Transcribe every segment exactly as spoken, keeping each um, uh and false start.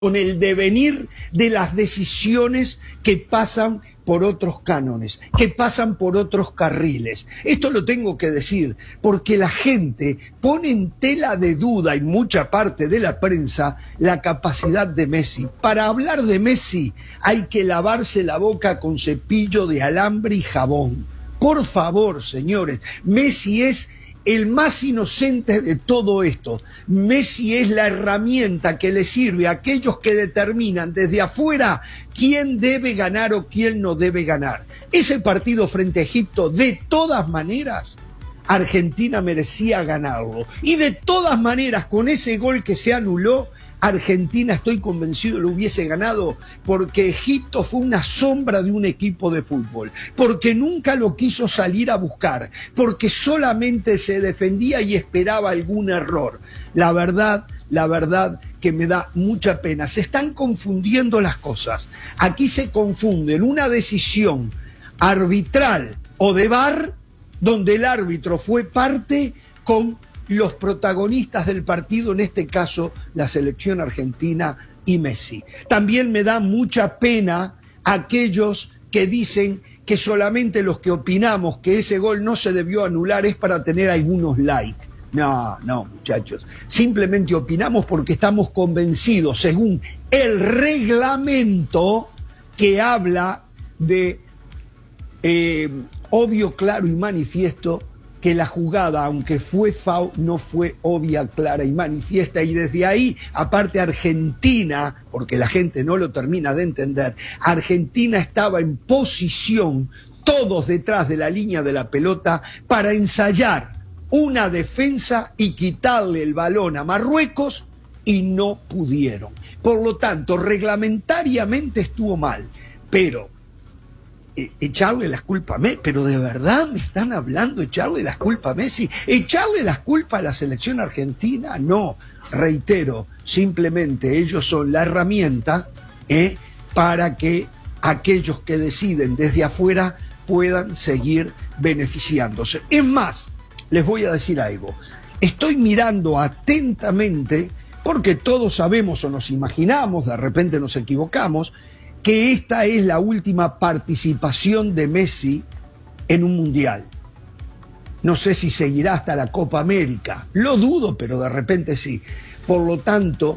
con el devenir de las decisiones que pasan por otros cánones, que pasan por otros carriles. Esto lo tengo que decir porque la gente pone en tela de duda, en mucha parte de la prensa, la capacidad de Messi. Para hablar de Messi hay que lavarse la boca con cepillo de alambre y jabón. Por favor, señores, Messi es el más inocente de todo esto. Messi es la herramienta que le sirve a aquellos que determinan desde afuera quién debe ganar o quién no debe ganar. Ese partido frente a Egipto, de todas maneras, Argentina merecía ganarlo. Y de todas maneras, con ese gol que se anuló, Argentina, estoy convencido, lo hubiese ganado, porque Egipto fue una sombra de un equipo de fútbol, porque nunca lo quiso salir a buscar, porque solamente se defendía y esperaba algún error. La verdad, la verdad que me da mucha pena. Se están confundiendo las cosas. Aquí se confunden una decisión arbitral o de V A R, donde el árbitro fue parte, con los protagonistas del partido, en este caso la selección argentina y Messi. También me da mucha pena aquellos que dicen que solamente los que opinamos que ese gol no se debió anular es para tener algunos likes. No, no, muchachos. Simplemente opinamos porque estamos convencidos, según el reglamento que habla de eh, obvio, claro y manifiesto, que la jugada, aunque fue foul, no fue obvia, clara y manifiesta, y desde ahí, aparte Argentina, porque la gente no lo termina de entender, Argentina estaba en posición, todos detrás de la línea de la pelota, para ensayar una defensa y quitarle el balón a Marruecos, y no pudieron. Por lo tanto, reglamentariamente estuvo mal, pero echarle las culpas a Messi, pero de verdad me están hablando echarle las culpas a Messi, echarle las culpas a la selección argentina. No, reitero, simplemente ellos son la herramienta eh, para que aquellos que deciden desde afuera puedan seguir beneficiándose. Es más, les voy a decir algo, estoy mirando atentamente, porque todos sabemos o nos imaginamos, de repente nos equivocamos, que esta es la última participación de Messi en un mundial. No sé si seguirá hasta la Copa América, lo dudo, pero de repente sí. Por lo tanto,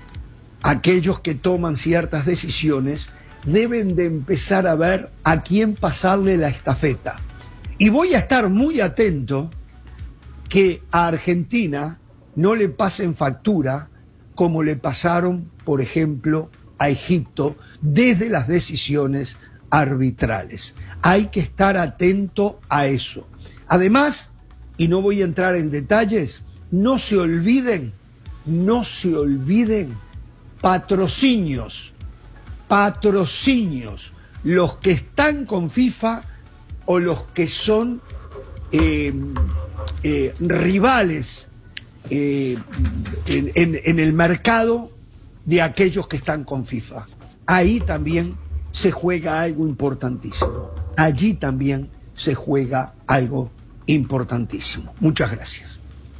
aquellos que toman ciertas decisiones deben de empezar a ver a quién pasarle la estafeta. Y voy a estar muy atento que a Argentina no le pasen factura como le pasaron, por ejemplo, a Egipto, desde las decisiones arbitrales. Hay que estar atento a eso. Además, y no voy a entrar en detalles, no se olviden, no se olviden, patrocinios, patrocinios, los que están con FIFA o los que son eh, eh, rivales eh, en, en, en el mercado de aquellos que están con FIFA. Ahí también se juega algo importantísimo. Allí también se juega algo importantísimo. Muchas gracias.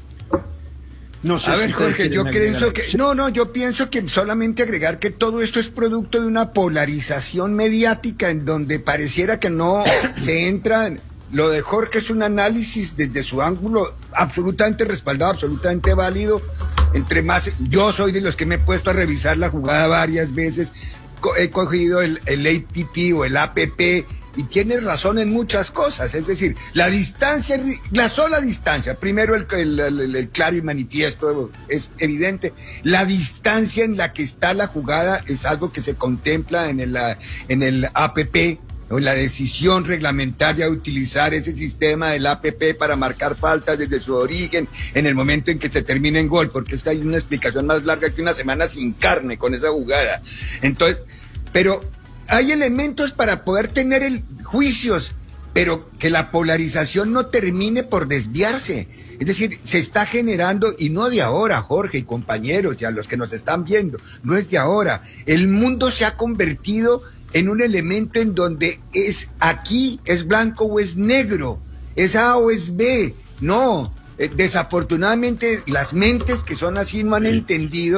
No sé. A ver, si Jorge, yo pienso que... No, no, yo pienso que solamente agregar que todo esto es producto de una polarización mediática en donde pareciera que no se entra... Lo de Jorge es un análisis desde su ángulo absolutamente respaldado, absolutamente válido. Entre más, yo soy de los que me he puesto a revisar la jugada varias veces, he cogido el, el A P P o el A P P y tiene razón en muchas cosas. Es decir, la distancia, la sola distancia, primero el, el, el, el claro y manifiesto es evidente, la distancia en la que está la jugada es algo que se contempla en el, en el A P P. O la decisión reglamentaria de utilizar ese sistema del A P P para marcar faltas desde su origen en el momento en que se termina en gol, porque es que hay una explicación más larga que una semana sin carne con esa jugada. Entonces, pero hay elementos para poder tener el, juicios, pero que la polarización no termine por desviarse. Es decir, se está generando, y no de ahora, Jorge y compañeros, y a los que nos están viendo, no es de ahora. El mundo se ha convertido en un elemento en donde es aquí, es blanco o es negro, es A o es B. No, eh, desafortunadamente las mentes que son así no han entendido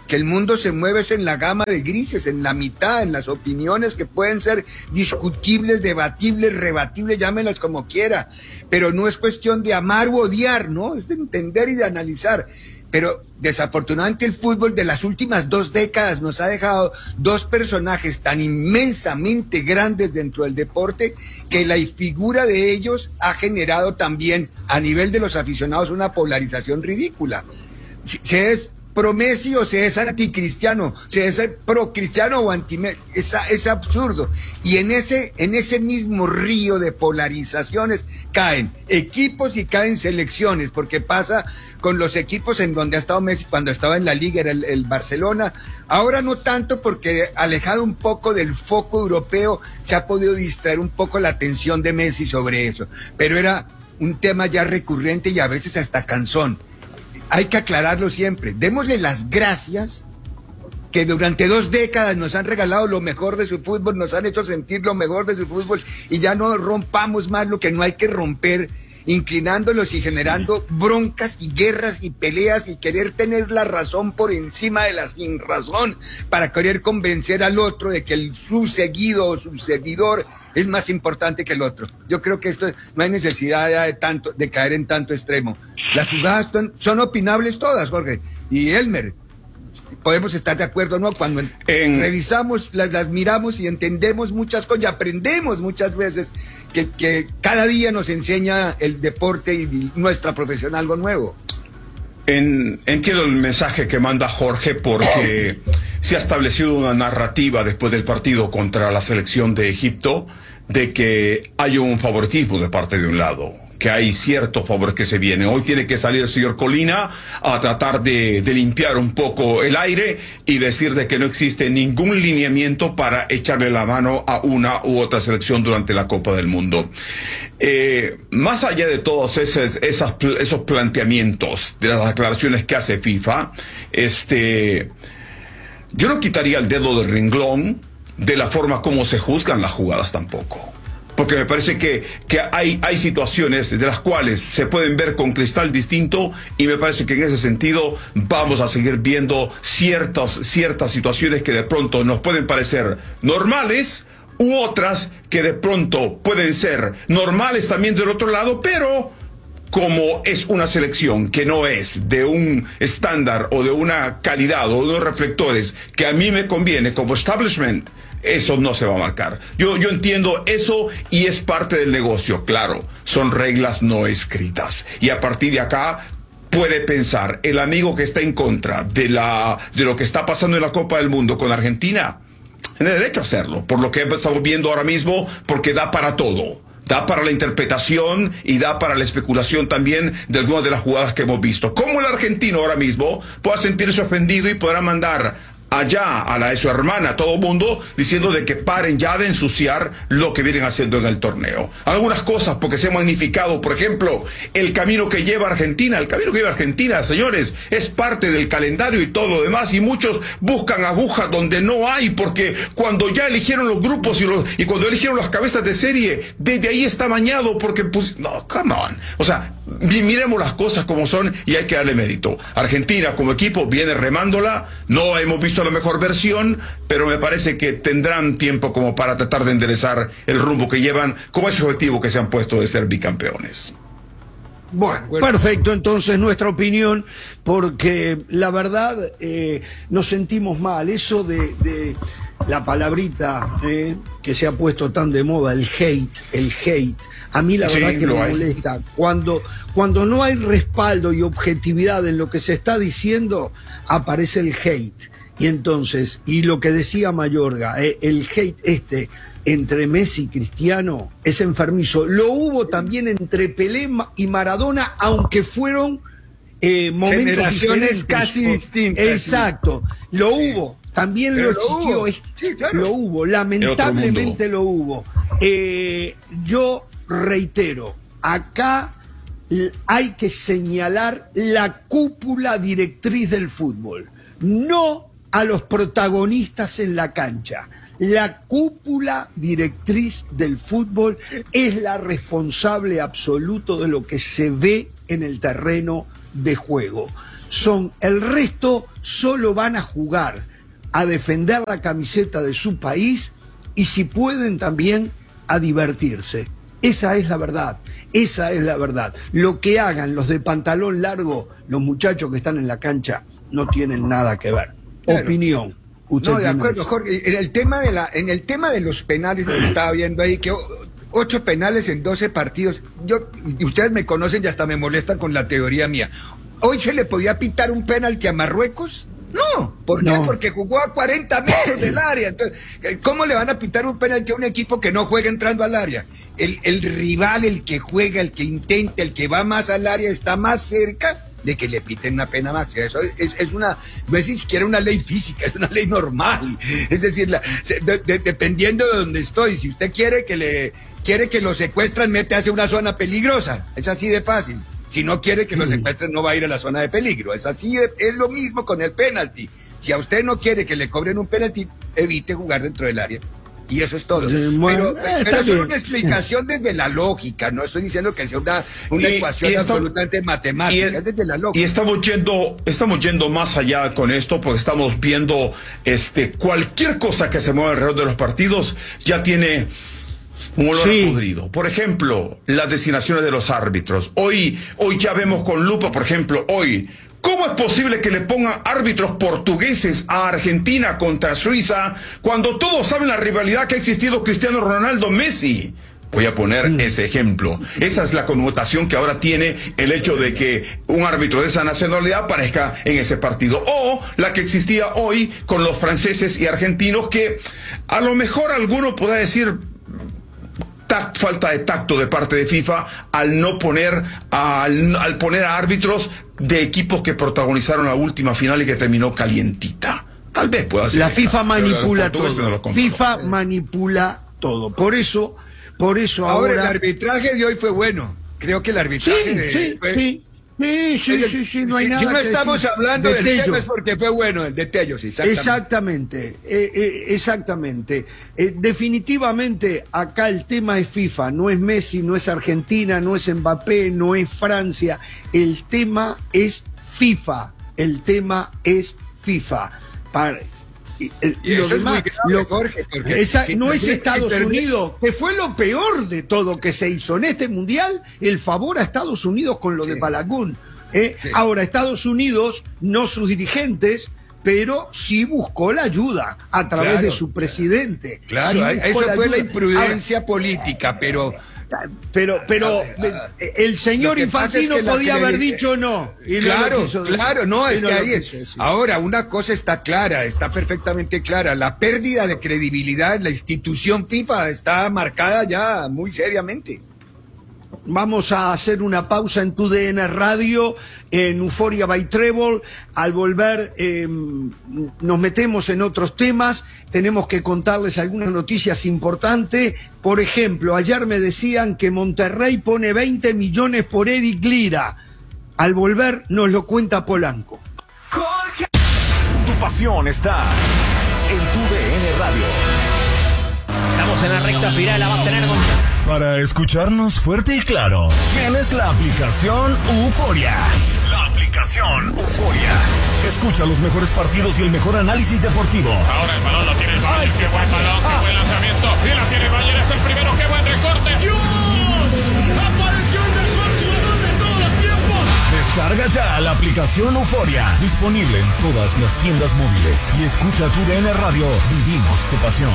que el mundo se mueve es en la gama de grises, en la mitad, en las opiniones que pueden ser discutibles, debatibles, rebatibles, llámenlas como quiera, pero no es cuestión de amar o odiar, ¿no? Es de entender y de analizar. Pero desafortunadamente el fútbol de las últimas dos décadas nos ha dejado dos personajes tan inmensamente grandes dentro del deporte que la figura de ellos ha generado también a nivel de los aficionados una polarización ridícula. Si, si es pro Messi o si es anticristiano, si es pro cristiano o anti Messi, es, es absurdo. Y en ese, en ese mismo río de polarizaciones caen equipos y caen selecciones, porque pasa con los equipos en donde ha estado Messi cuando estaba en la liga, era el, el Barcelona. Ahora no tanto, porque alejado un poco del foco europeo se ha podido distraer un poco la atención de Messi sobre eso, pero era un tema ya recurrente y a veces hasta cansón. Hay que aclararlo siempre. Démosle las gracias que durante dos décadas nos han regalado lo mejor de su fútbol, nos han hecho sentir lo mejor de su fútbol, y ya no rompamos más lo que no hay que romper, inclinándolos y generando broncas y guerras y peleas y querer tener la razón por encima de la sin razón para querer convencer al otro de que el, su seguido o su seguidor es más importante que el otro. Yo creo que esto no hay necesidad de tanto de caer en tanto extremo. Las jugadas son, son opinables todas, Jorge y Elmer. Podemos estar de acuerdo, ¿no? Cuando en... revisamos, las, las miramos y entendemos muchas cosas y aprendemos muchas veces que, que cada día nos enseña el deporte y nuestra profesión algo nuevo. En, entiendo el mensaje que manda Jorge, porque se ha establecido una narrativa después del partido contra la selección de Egipto de que hay un favoritismo de parte de un lado, que hay cierto favor que se viene. Hoy tiene que salir el señor Colina a tratar de, de limpiar un poco el aire y decir de que no existe ningún lineamiento para echarle la mano a una u otra selección durante la Copa del Mundo. Eh, más allá de todos esos, esas, esos planteamientos de las declaraciones que hace FIFA, este, yo no quitaría el dedo del renglón de la forma como se juzgan las jugadas tampoco. Porque me parece que, que hay, hay situaciones de las cuales se pueden ver con cristal distinto, y me parece que en ese sentido vamos a seguir viendo ciertas, ciertas situaciones que de pronto nos pueden parecer normales, u otras que de pronto pueden ser normales también del otro lado, pero como es una selección que no es de un estándar o de una calidad o de unos reflectores que a mí me conviene como establishment, eso no se va a marcar. Yo, yo entiendo eso y es parte del negocio, claro. Son reglas no escritas. Y a partir de acá puede pensar el amigo que está en contra de, la, de lo que está pasando en la Copa del Mundo con Argentina, tiene derecho a hacerlo, por lo que estamos viendo ahora mismo, porque da para todo. Da para la interpretación y da para la especulación también de algunas de las jugadas que hemos visto. Como el argentino ahora mismo pueda sentirse ofendido y podrá mandar allá a la de su hermana, a todo mundo, diciendo de que paren ya de ensuciar lo que vienen haciendo en el torneo. Algunas cosas porque se ha magnificado, por ejemplo, el camino que lleva Argentina. El camino que lleva Argentina, señores, es parte del calendario y todo lo demás, y muchos buscan agujas donde no hay, porque cuando ya eligieron los grupos y, los, y cuando eligieron las cabezas de serie, desde ahí está bañado, porque pues, no, come on. O sea, miremos las cosas como son y hay que darle mérito. Argentina como equipo viene remándola, no hemos visto la mejor versión, pero me parece que tendrán tiempo como para tratar de enderezar el rumbo que llevan con ese objetivo que se han puesto de ser bicampeones. Bueno, perfecto, entonces nuestra opinión, porque la verdad eh, nos sentimos mal, eso de, de la palabrita eh, que se ha puesto tan de moda, el hate, el hate, a mí la verdad sí, que me hay. molesta, cuando, cuando no hay respaldo y objetividad en lo que se está diciendo, aparece el hate. Y entonces, y lo que decía Mayorga, eh, el hate este entre Messi y Cristiano es enfermizo. Lo hubo también entre Pelé y Maradona, aunque fueron eh, momentos generaciones casi distintas. Exacto, sí. Lo hubo, también Pero lo existió, es, sí, claro. Lo hubo, lamentablemente lo hubo. Eh, yo reitero, acá hay que señalar la cúpula directriz del fútbol, no a los protagonistas en la cancha. La cúpula directriz del fútbol es la responsable absoluta de lo que se ve en el terreno de juego. son el resto, solo van a jugar a defender la camiseta de su país y si pueden también a divertirse. Esa es la verdad, esa es la verdad. Lo que hagan los de pantalón largo, los muchachos que están en la cancha, no tienen nada que ver. Claro. Opinión. Usted no, de acuerdo, eso. Jorge. En el tema de la, en el tema de los penales que estaba viendo ahí, que ocho penales en doce partidos. Yo, y ustedes me conocen y hasta me molestan con la teoría mía. ¿Hoy se le podía pitar un penalti a Marruecos? No. ¿Por qué? No. Porque jugó a cuarenta metros del área. Entonces, ¿cómo le van a pitar un penalti a un equipo que no juega entrando al área? El, el rival, el que juega, el que intenta, el que va más al área, está más cerca de que le piten una pena máxima. Eso es, es una, no es ni siquiera una ley física, es una ley normal. Es decir, la, de, de, dependiendo de donde estoy, si usted quiere que le quiere que lo secuestran, mete hacia una zona peligrosa. Es así de fácil. Si no quiere que lo secuestren, no va a ir a la zona de peligro. Es así, es lo mismo con el penalti. Si a usted no quiere que le cobren un penalti, evite jugar dentro del área. Y eso es todo. Sí, bueno, pero eh, pero eso es una explicación desde la lógica. No estoy diciendo que sea una, una y, ecuación y está, absolutamente matemática. Y, es desde la lógica. Y estamos yendo, estamos yendo más allá con esto, porque estamos viendo este cualquier cosa que se mueva alrededor de los partidos ya tiene un olor sí. podrido. Por ejemplo, las designaciones de los árbitros. Hoy, hoy ya vemos con lupa, por ejemplo, hoy. ¿Cómo es posible que le pongan árbitros portugueses a Argentina contra Suiza cuando todos saben la rivalidad que ha existido Cristiano Ronaldo-Messi? Voy a poner mm. ese ejemplo. Esa es la connotación que ahora tiene el hecho de que un árbitro de esa nacionalidad aparezca en ese partido. O la que existía hoy con los franceses y argentinos, que a lo mejor alguno pueda decir tact, falta de tacto de parte de FIFA al no poner, al, al poner a árbitros de equipos que protagonizaron la última final y que terminó calientita. Tal vez pueda ser. La FIFA manipula todo. No FIFA manipula todo. Por eso, por eso ahora... Ahora el arbitraje de hoy fue bueno. Creo que el arbitraje sí, de sí, fue... sí. Sí, sí, sí, sí, no hay si, nada si no que estamos decir. hablando de del Tello. tema es porque fue bueno, el de Tello, sí, exactamente. Exactamente, eh, eh, exactamente. Eh, definitivamente acá el tema es FIFA, no es Messi, no es Argentina, no es Mbappé, no es Francia. El tema es FIFA, el tema es FIFA. Para, El, y lo demás, es muy grave, lo, Jorge, porque esa, no es Estados Unidos, que fue lo peor de todo que se hizo en este mundial, el favor a Estados Unidos con lo sí. de Balaguer. ¿eh? Sí. Ahora, Estados Unidos, no sus dirigentes, pero sí buscó la ayuda a través claro, de su presidente. Claro, sí eso la fue ayuda. la imprudencia Ahora, política, pero... Pero, pero el señor Infantino es podía haber dicho no. Y claro, no claro, no, es no que ahí es. Quiso, sí. Ahora, una cosa está clara, está perfectamente clara. La pérdida de credibilidad en la institución FIFA está marcada ya muy seriamente. Vamos a hacer una pausa en tu D N Radio, en Euphoria by Trébol. Al volver eh, nos metemos en otros temas. Tenemos que contarles algunas noticias importantes. Por ejemplo, ayer me decían que Monterrey pone veinte millones por Eric Lira. Al volver nos lo cuenta Polanco. Tu pasión está en tu D N Radio. Estamos en la recta final, la va a tener con... Para escucharnos fuerte y claro, tienes la aplicación Euphoria. La aplicación Euphoria. Escucha los mejores partidos y el mejor análisis deportivo. Ahora el balón lo tiene el Bayern. Qué buen balón, qué buen lanzamiento. Y la tiene el Bayern, es el primero. Qué buen recorte. ¡Dios! ¡Apareció el mejor jugador de todos los tiempos! Descarga ya la aplicación Euphoria. Disponible en todas las tiendas móviles. Y escucha tu D N Radio. Vivimos tu pasión.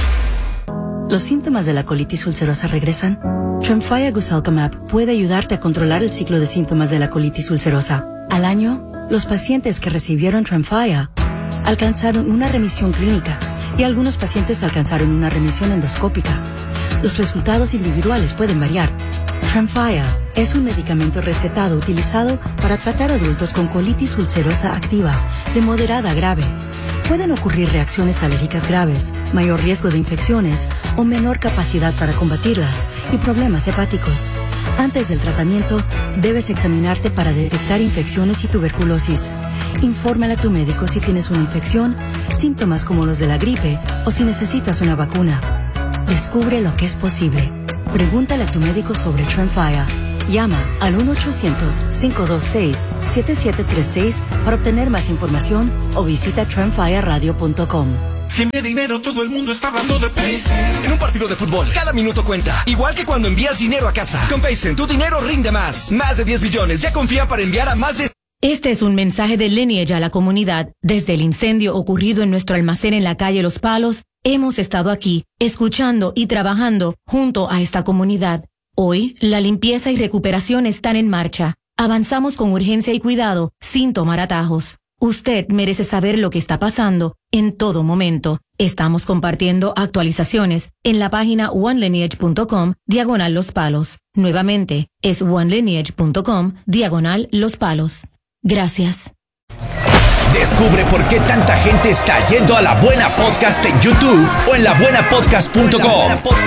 ¿Los síntomas de la colitis ulcerosa regresan? Tremfya Guselkumab puede ayudarte a controlar el ciclo de síntomas de la colitis ulcerosa. Al año, los pacientes que recibieron Tremfya alcanzaron una remisión clínica y algunos pacientes alcanzaron una remisión endoscópica. Los resultados individuales pueden variar. Tremfya es un medicamento recetado utilizado para tratar adultos con colitis ulcerosa activa de moderada a grave. Pueden ocurrir reacciones alérgicas graves, mayor riesgo de infecciones o menor capacidad para combatirlas y problemas hepáticos. Antes del tratamiento, debes examinarte para detectar infecciones y tuberculosis. Infórmale a tu médico si tienes una infección, síntomas como los de la gripe o si necesitas una vacuna. Descubre lo que es posible. Pregúntale a tu médico sobre Tremfya. Llama al uno ochocientos, cinco dos seis, siete siete tres seis para obtener más información o visita trendfire radio punto com. Si envía dinero, todo el mundo está hablando de Paycen. En un partido de fútbol, cada minuto cuenta. Igual que cuando envías dinero a casa. Con Paycen, tu dinero rinde más. Más de diez billones. Ya confía para enviar a más de... Este es un mensaje de Lineage a la comunidad. Desde el incendio ocurrido en nuestro almacén en la calle Los Palos, hemos estado aquí, escuchando y trabajando junto a esta comunidad. Hoy, la limpieza y recuperación están en marcha. Avanzamos con urgencia y cuidado, sin tomar atajos. Usted merece saber lo que está pasando en todo momento. Estamos compartiendo actualizaciones en la página one lineage punto com diagonal Los Palos. Nuevamente, es one lineage punto com diagonal Los Palos. Gracias. Descubre por qué tanta gente está yendo a La Buena Podcast en YouTube o en la buena podcast punto com.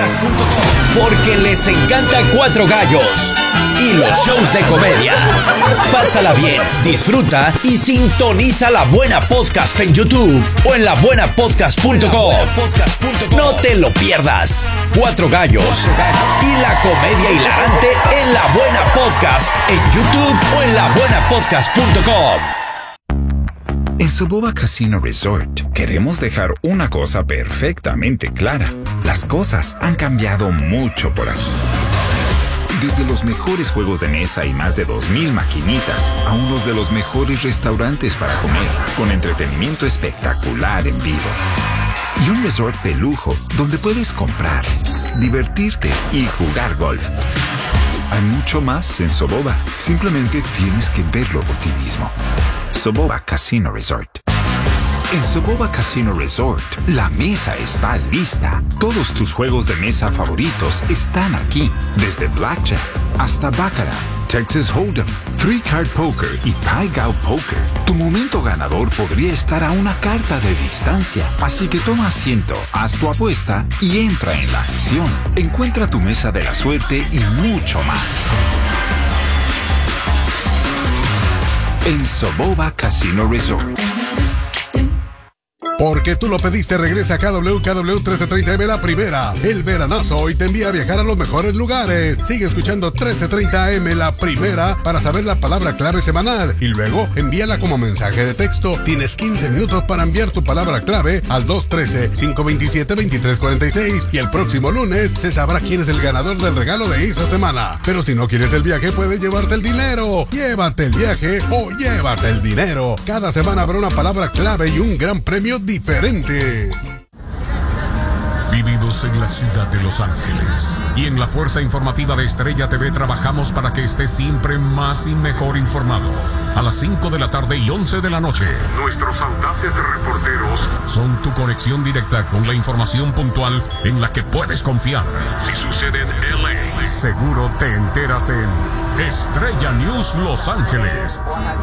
Porque les encanta Cuatro Gallos y los shows de comedia. Pásala bien, disfruta y sintoniza La Buena Podcast en YouTube o en la buena podcast punto com. No te lo pierdas. Cuatro Gallos y la comedia hilarante en La Buena Podcast en YouTube o en la buena podcast punto com. En Soboba Casino Resort queremos dejar una cosa perfectamente clara. Las cosas han cambiado mucho por aquí. Desde los mejores juegos de mesa y más de dos mil maquinitas a unos de los mejores restaurantes para comer, con entretenimiento espectacular en vivo. Y un resort de lujo donde puedes comprar, divertirte y jugar golf. Hay mucho más en Soboba. Simplemente tienes que verlo por ti mismo. Soboba Casino Resort. En Soboba Casino Resort, la mesa está lista. Todos tus juegos de mesa favoritos están aquí. Desde Blackjack hasta Baccarat, Texas Hold'em, Three Card Poker y Pai Gow Poker. Tu momento ganador podría estar a una carta de distancia. Así que toma asiento, haz tu apuesta y entra en la acción. Encuentra tu mesa de la suerte y mucho más en Soboba Casino Resort. Porque tú lo pediste, regresa a K W K W trece treinta M La Primera, el veranazo, y te envía a viajar a los mejores lugares. Sigue escuchando trece treinta A M La Primera para saber la palabra clave semanal y luego envíala como mensaje de texto. Tienes quince minutos para enviar tu palabra clave al dos uno tres, cinco dos siete, dos tres cuatro seis y el próximo lunes se sabrá quién es el ganador del regalo de esa semana. Pero si no quieres el viaje, puedes llevarte el dinero. Llévate el viaje o llévate el dinero. Cada semana habrá una palabra clave y un gran premio diferente. Vivimos en la ciudad de Los Ángeles y en la Fuerza Informativa de Estrella T V trabajamos para que estés siempre más y mejor informado. A las cinco de la tarde y once de la noche, nuestros audaces reporteros son tu conexión directa con la información puntual en la que puedes confiar. Si sucede en L A, seguro te enteras en Estrella News Los Ángeles.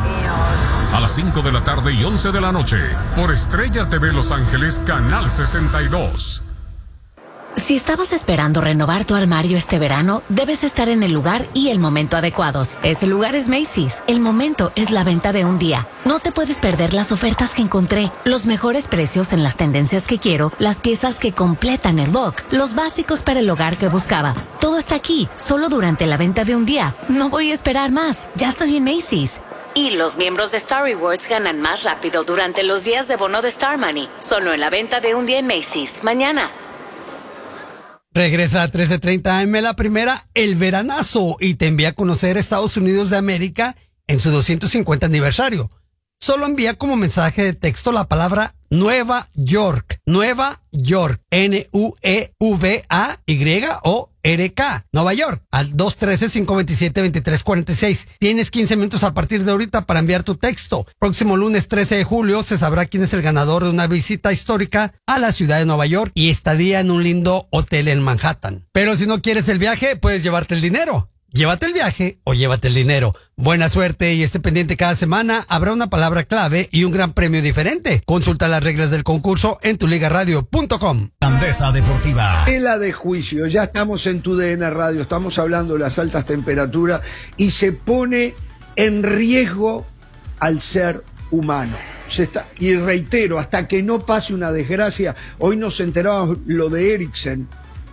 A las cinco de la tarde y once de la noche, por Estrella T V Los Ángeles, Canal sesenta y dos. Si estabas esperando renovar tu armario este verano, debes estar en el lugar y el momento adecuados. Ese lugar es Macy's. El momento es la venta de un día. No te puedes perder las ofertas que encontré, los mejores precios en las tendencias que quiero, las piezas que completan el look, los básicos para el hogar que buscaba. Todo está aquí, solo durante la venta de un día. No voy a esperar más. Ya estoy en Macy's. Y los miembros de Star Rewards ganan más rápido durante los días de bono de Star Money. Solo en la venta de un día en Macy's. Mañana. Regresa a trece treinta A M La Primera, el veranazo, y te envía a conocer Estados Unidos de América en su doscientos cincuenta aniversario. Solo envía como mensaje de texto la palabra Nueva York. Nueva York. N U E V A Y O R K. Nueva York. Al dos uno tres, cinco dos siete, dos tres cuatro seis. Tienes quince minutos a partir de ahorita para enviar tu texto. Próximo lunes trece de julio se sabrá quién es el ganador de una visita histórica a la ciudad de Nueva York y estadía en un lindo hotel en Manhattan. Pero si no quieres el viaje, puedes llevarte el dinero. Llévate el viaje o llévate el dinero. Buena suerte y esté pendiente cada semana. Habrá una palabra clave y un gran premio diferente. Consulta las reglas del concurso en tu liga radio punto com. Grandeza Deportiva. Tela de juicio. Ya estamos en tu D N Radio. Estamos hablando de las altas temperaturas y se pone en riesgo al ser humano. Se está, y reitero, hasta que no pase una desgracia. Hoy nos enterábamos lo de Eriksen.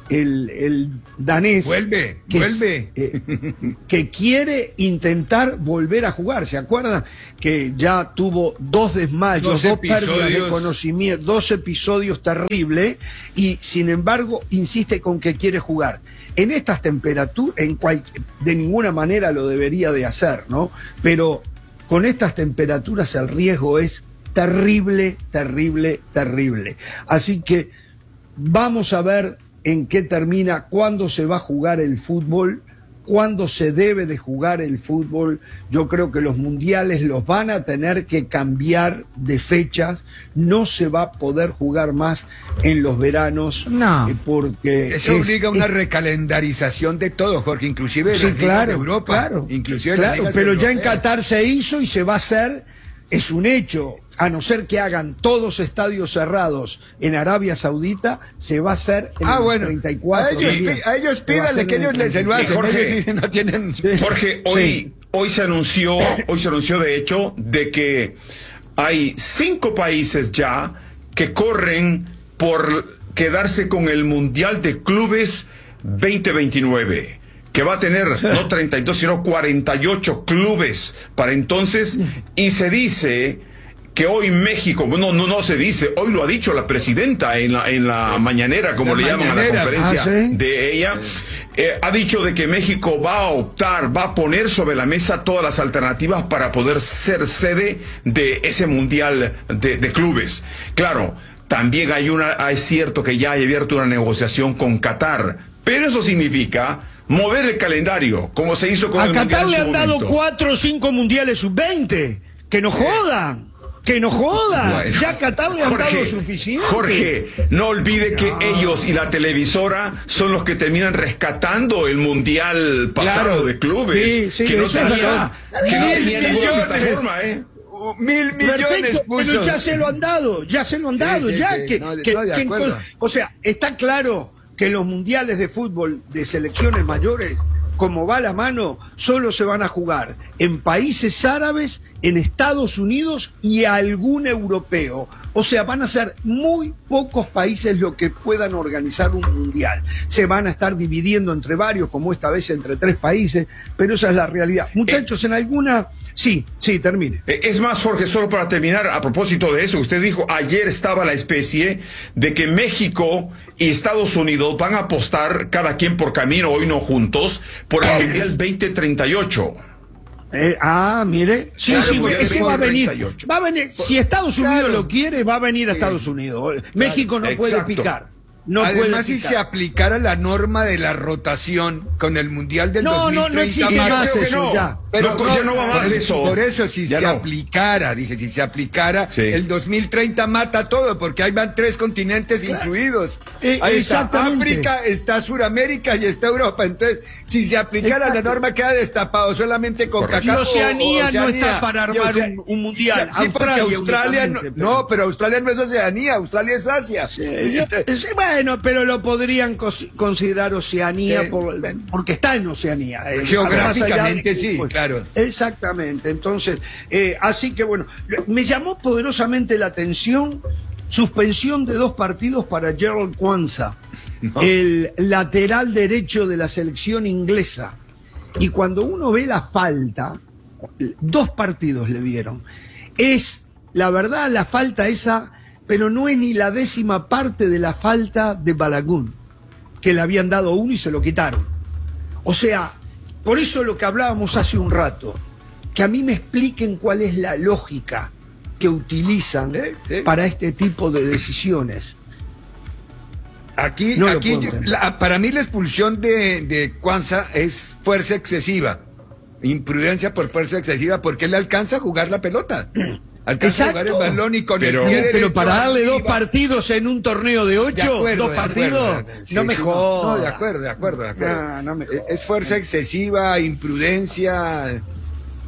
el, el danés. Vuelve, que, vuelve. Eh, que quiere intentar volver a jugar. ¿Se acuerdan? Que ya tuvo dos desmayos, dos, dos pérdidas de conocimiento, dos episodios terribles, y sin embargo insiste con que quiere jugar. En estas temperaturas, en cual, de ninguna manera lo debería de hacer, ¿no? Pero con estas temperaturas el riesgo es terrible, terrible, terrible. Así que vamos a ver en qué termina, cuándo se va a jugar el fútbol, cuándo se debe de jugar el fútbol. Yo creo que los mundiales los van a tener que cambiar de fechas, no se va a poder jugar más en los veranos, no. eh, porque eso es, obliga a una es, recalendarización de todo, Jorge, inclusive sí, las claro, ligas de Europa, claro, inclusive claro, las ligas pero europeas. ya en Qatar se hizo y se va a hacer, es un hecho. A no ser que hagan todos estadios cerrados en Arabia Saudita, se va a hacer en ah, el bueno. treinta y cuatro. A ellos, a ellos pídanle que ellos les lo hacen. Jorge, ellos no tienen... Jorge, hoy, Sí. hoy se anunció, hoy se anunció de hecho de que hay cinco países ya que corren por quedarse con el Mundial de Clubes veinte veintinueve. Que va a tener no treinta y dos, sino cuarenta y ocho clubes para entonces, y se dice que hoy México, no, no, no se dice, hoy lo ha dicho la presidenta en la, en la mañanera, como la le llaman mañanera. a la conferencia ¿Ah, sí? de ella, eh, ha dicho de que México va a optar, va a poner sobre la mesa todas las alternativas para poder ser sede de ese mundial de, de clubes. Claro, también hay una, es cierto que ya hay abierto una negociación con Qatar, pero eso significa mover el calendario, como se hizo con a el Qatar mundial le en han su dado momento. cuatro o cinco mundiales sub veinte. Que no jodan. Que no jodan. Bueno, ya a Qatar le han Jorge, dado suficiente. Jorge, no olvide que No. ellos y la televisora son los que terminan rescatando el mundial pasado Claro. de clubes. Sí, sí, que no eso es tenía, que no Mil tenía ninguna millones. plataforma, ¿eh? Mil millones Perfecto, puso. pero ya se lo han dado, ya se lo han Sí, dado, sí, ya sí. que, No, que- no, de que- acuerdo. o sea, está claro que los mundiales de fútbol de selecciones mayores, como va la mano, solo se van a jugar en países árabes, en Estados Unidos y algún europeo. O sea, van a ser muy pocos países los que puedan organizar un mundial. Se van a estar dividiendo entre varios, como esta vez entre tres países, pero esa es la realidad. Muchachos, en alguna... Sí, sí, termine. Es más, Jorge, solo para terminar, a propósito de eso, usted dijo, ayer estaba la especie de que México y Estados Unidos van a apostar, cada quien por camino, hoy no juntos, por el Mundial veinte treinta y ocho. Eh, ah, mire, sí, Claro, sí, Mundial ese va a venir, treinta y ocho. va a venir, si Estados Unidos Claro. lo quiere, va a venir a Estados Unidos. México no puede Exacto. picar. No Además, puede si picar. se aplicara la norma de la rotación con el Mundial del No, no, dos mil treinta, no existe más- más creo que eso no. ya. Pero No, ya no va más por, eso. Por eso, si Ya se no. aplicara, dije, si se aplicara, Sí. el dos mil treinta mata todo, porque ahí van tres continentes incluidos. Eh, ahí está exactamente. África, está Suramérica y está Europa. Entonces, si se aplicara Exacto. la norma, queda destapado solamente con Correcto. Cacao. Y Oceanía o- o no está para Y armar Ocea- un- un mundial. Sí, porque Australia Australia no, únicamente, pero- no, pero Australia no es Oceanía, Australia es Asia. Eh, yo- eh, bueno, pero lo podrían cos- considerar Oceanía Sí. por- porque está en Oceanía. eh, Geográficamente más allá de- sí, claro. Exactamente. Entonces, eh, así que bueno, me llamó poderosamente la atención suspensión de dos partidos para Gerald Kwanzaa, el lateral derecho de la selección inglesa. Y cuando uno ve la falta, dos partidos le dieron. Es, la verdad, la falta esa, pero no es ni la décima parte de la falta de Balaguer, que le habían dado uno y se lo quitaron. O sea, por eso lo que hablábamos hace un rato, que a mí me expliquen cuál es la lógica que utilizan Sí, sí. para este tipo de decisiones. Aquí, No lo aquí puedo entender. la- para mí la expulsión de, de Kwanzaa es fuerza excesiva. Imprudencia por fuerza excesiva, porque él alcanza a jugar la pelota. Alcanza a jugar el Exacto. balón y con Pero- el pie Pero derecho para darle dos arriba. partidos en un torneo de De ocho, acuerdo, dos de partidos, acuerdo. Sí, no me sí, jodas. No, de acuerdo, de acuerdo, de acuerdo. No, no me Es fuerza excesiva, imprudencia.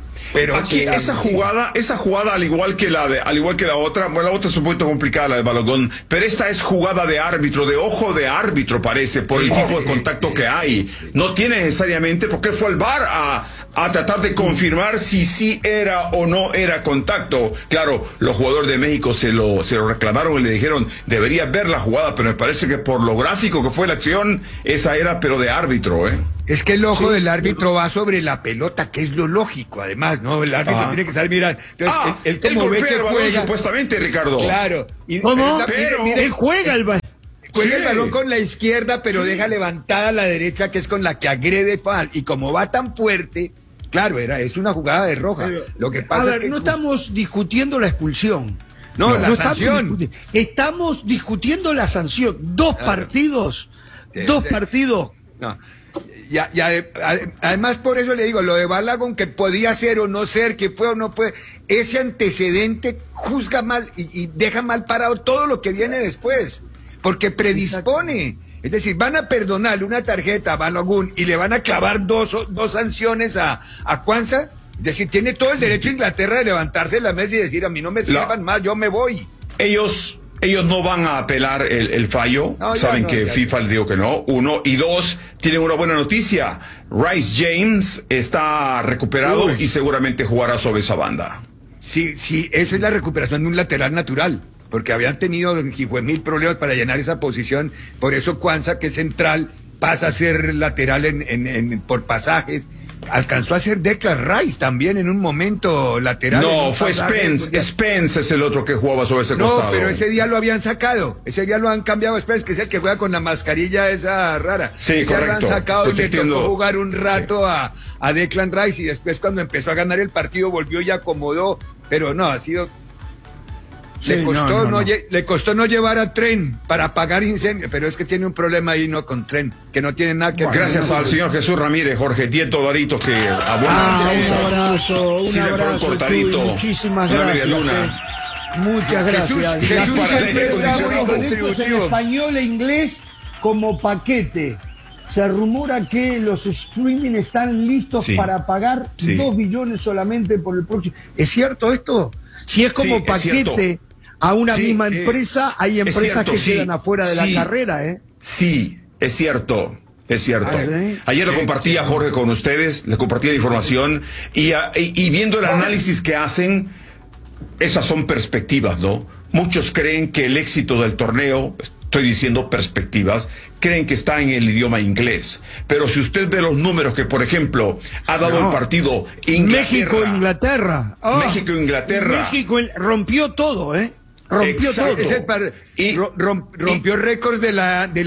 Pero aquí que, esa jugada, esa jugada al igual que la de, al igual que la otra, bueno, la otra es un poquito complicada, la de Balogun, pero esta es jugada de árbitro, de ojo de árbitro parece, por el tipo de contacto que hay. No tiene necesariamente, porque fue al V A R a, a tratar de confirmar si sí era o no era contacto. Claro, los jugadores de México se lo, se lo reclamaron y le dijeron, debería ver la jugada, pero me parece que por lo gráfico que fue la acción, esa era pero de árbitro, ¿eh? Es que el ojo sí. del árbitro va sobre la pelota, que es lo lógico, además, ¿no? El árbitro ah. tiene que saber mirar. Entonces, ah, él, él como ve que juega, supuestamente, Ricardo. Claro. Y, ¿Cómo? La, pero mire, mire, él juega el balón. Juega sí. el balón con la izquierda, pero sí. deja levantada la derecha, que es con la que agrede Fal. Y como va tan fuerte, claro, era, es una jugada de roja. Pero, lo que pasa a ver, es que no estamos discutiendo la expulsión. No, no la no sanción. Estamos, estamos discutiendo la sanción. Dos claro. partidos. Sí, dos sí. partidos. No. Ya, ya, además por eso le digo, lo de Balogun, que podía ser o no ser, que fue o no fue, ese antecedente juzga mal y, y deja mal parado todo lo que viene después, porque predispone. Exacto. Es decir, van a perdonarle una tarjeta a Balogun y le van a clavar dos, dos sanciones a, a Cuanza. Es decir, tiene todo el derecho a Inglaterra de levantarse de la mesa y decir, a mí no me sirvan más, yo me voy. Ellos... Ellos no van a apelar el, el fallo, no, saben no, que ya, FIFA ya. les dijo que no, uno, y dos, tienen una buena noticia, Rice James está recuperado Uy. y seguramente jugará sobre esa banda. Sí, sí, esa es la recuperación de un lateral natural, porque habían tenido mil problemas para llenar esa posición, por eso Cuanza, que es central, pasa a ser lateral en, en, en, por pasajes. Alcanzó a ser Declan Rice también en un momento lateral. No, fue Spence. Pues Spence es el otro que jugaba sobre ese no, costado. No, pero ese día lo habían sacado. Ese día lo han cambiado a Spence, que es el que juega con la mascarilla esa rara. Sí, ese correcto. Lo han sacado y le tocó jugar un rato sí. a, a Declan Rice y después cuando empezó a ganar el partido volvió y acomodó. Pero no, ha sido... Sí, le, costó no, no, no. No, le costó no llevar a Tren para apagar incendios, pero es que tiene un problema ahí no con Tren, que no tiene nada que ver. Gracias no, al no, señor Jesús Ramírez, Jorge, diez dolaritos que abonan. Ah, un abrazo, un sí, abrazo. Cortadito, muchísimas gracias. Eh. Muchas gracias. Jesús, Jesús en español e inglés como paquete. Se rumora que los streaming están listos sí. para pagar sí. dos billones solamente por el próximo. ¿Es cierto esto? Si es como sí, paquete... Es a una sí, misma empresa, eh, hay empresas cierto, que sí, quedan afuera de sí, la carrera, ¿eh? Sí, es cierto, es cierto. Ay, Ayer lo compartía Jorge con ustedes, les compartía la información, y, y, y viendo el análisis que hacen, esas son perspectivas, ¿no? Muchos creen que el éxito del torneo, estoy diciendo perspectivas, creen que está en el idioma inglés. Pero si usted ve los números que, por ejemplo, ha dado no. el partido México-Inglaterra. Oh, México-Inglaterra. México rompió todo, ¿eh? Rompió Exacto. todo. Es el par... y, rompió récords de la de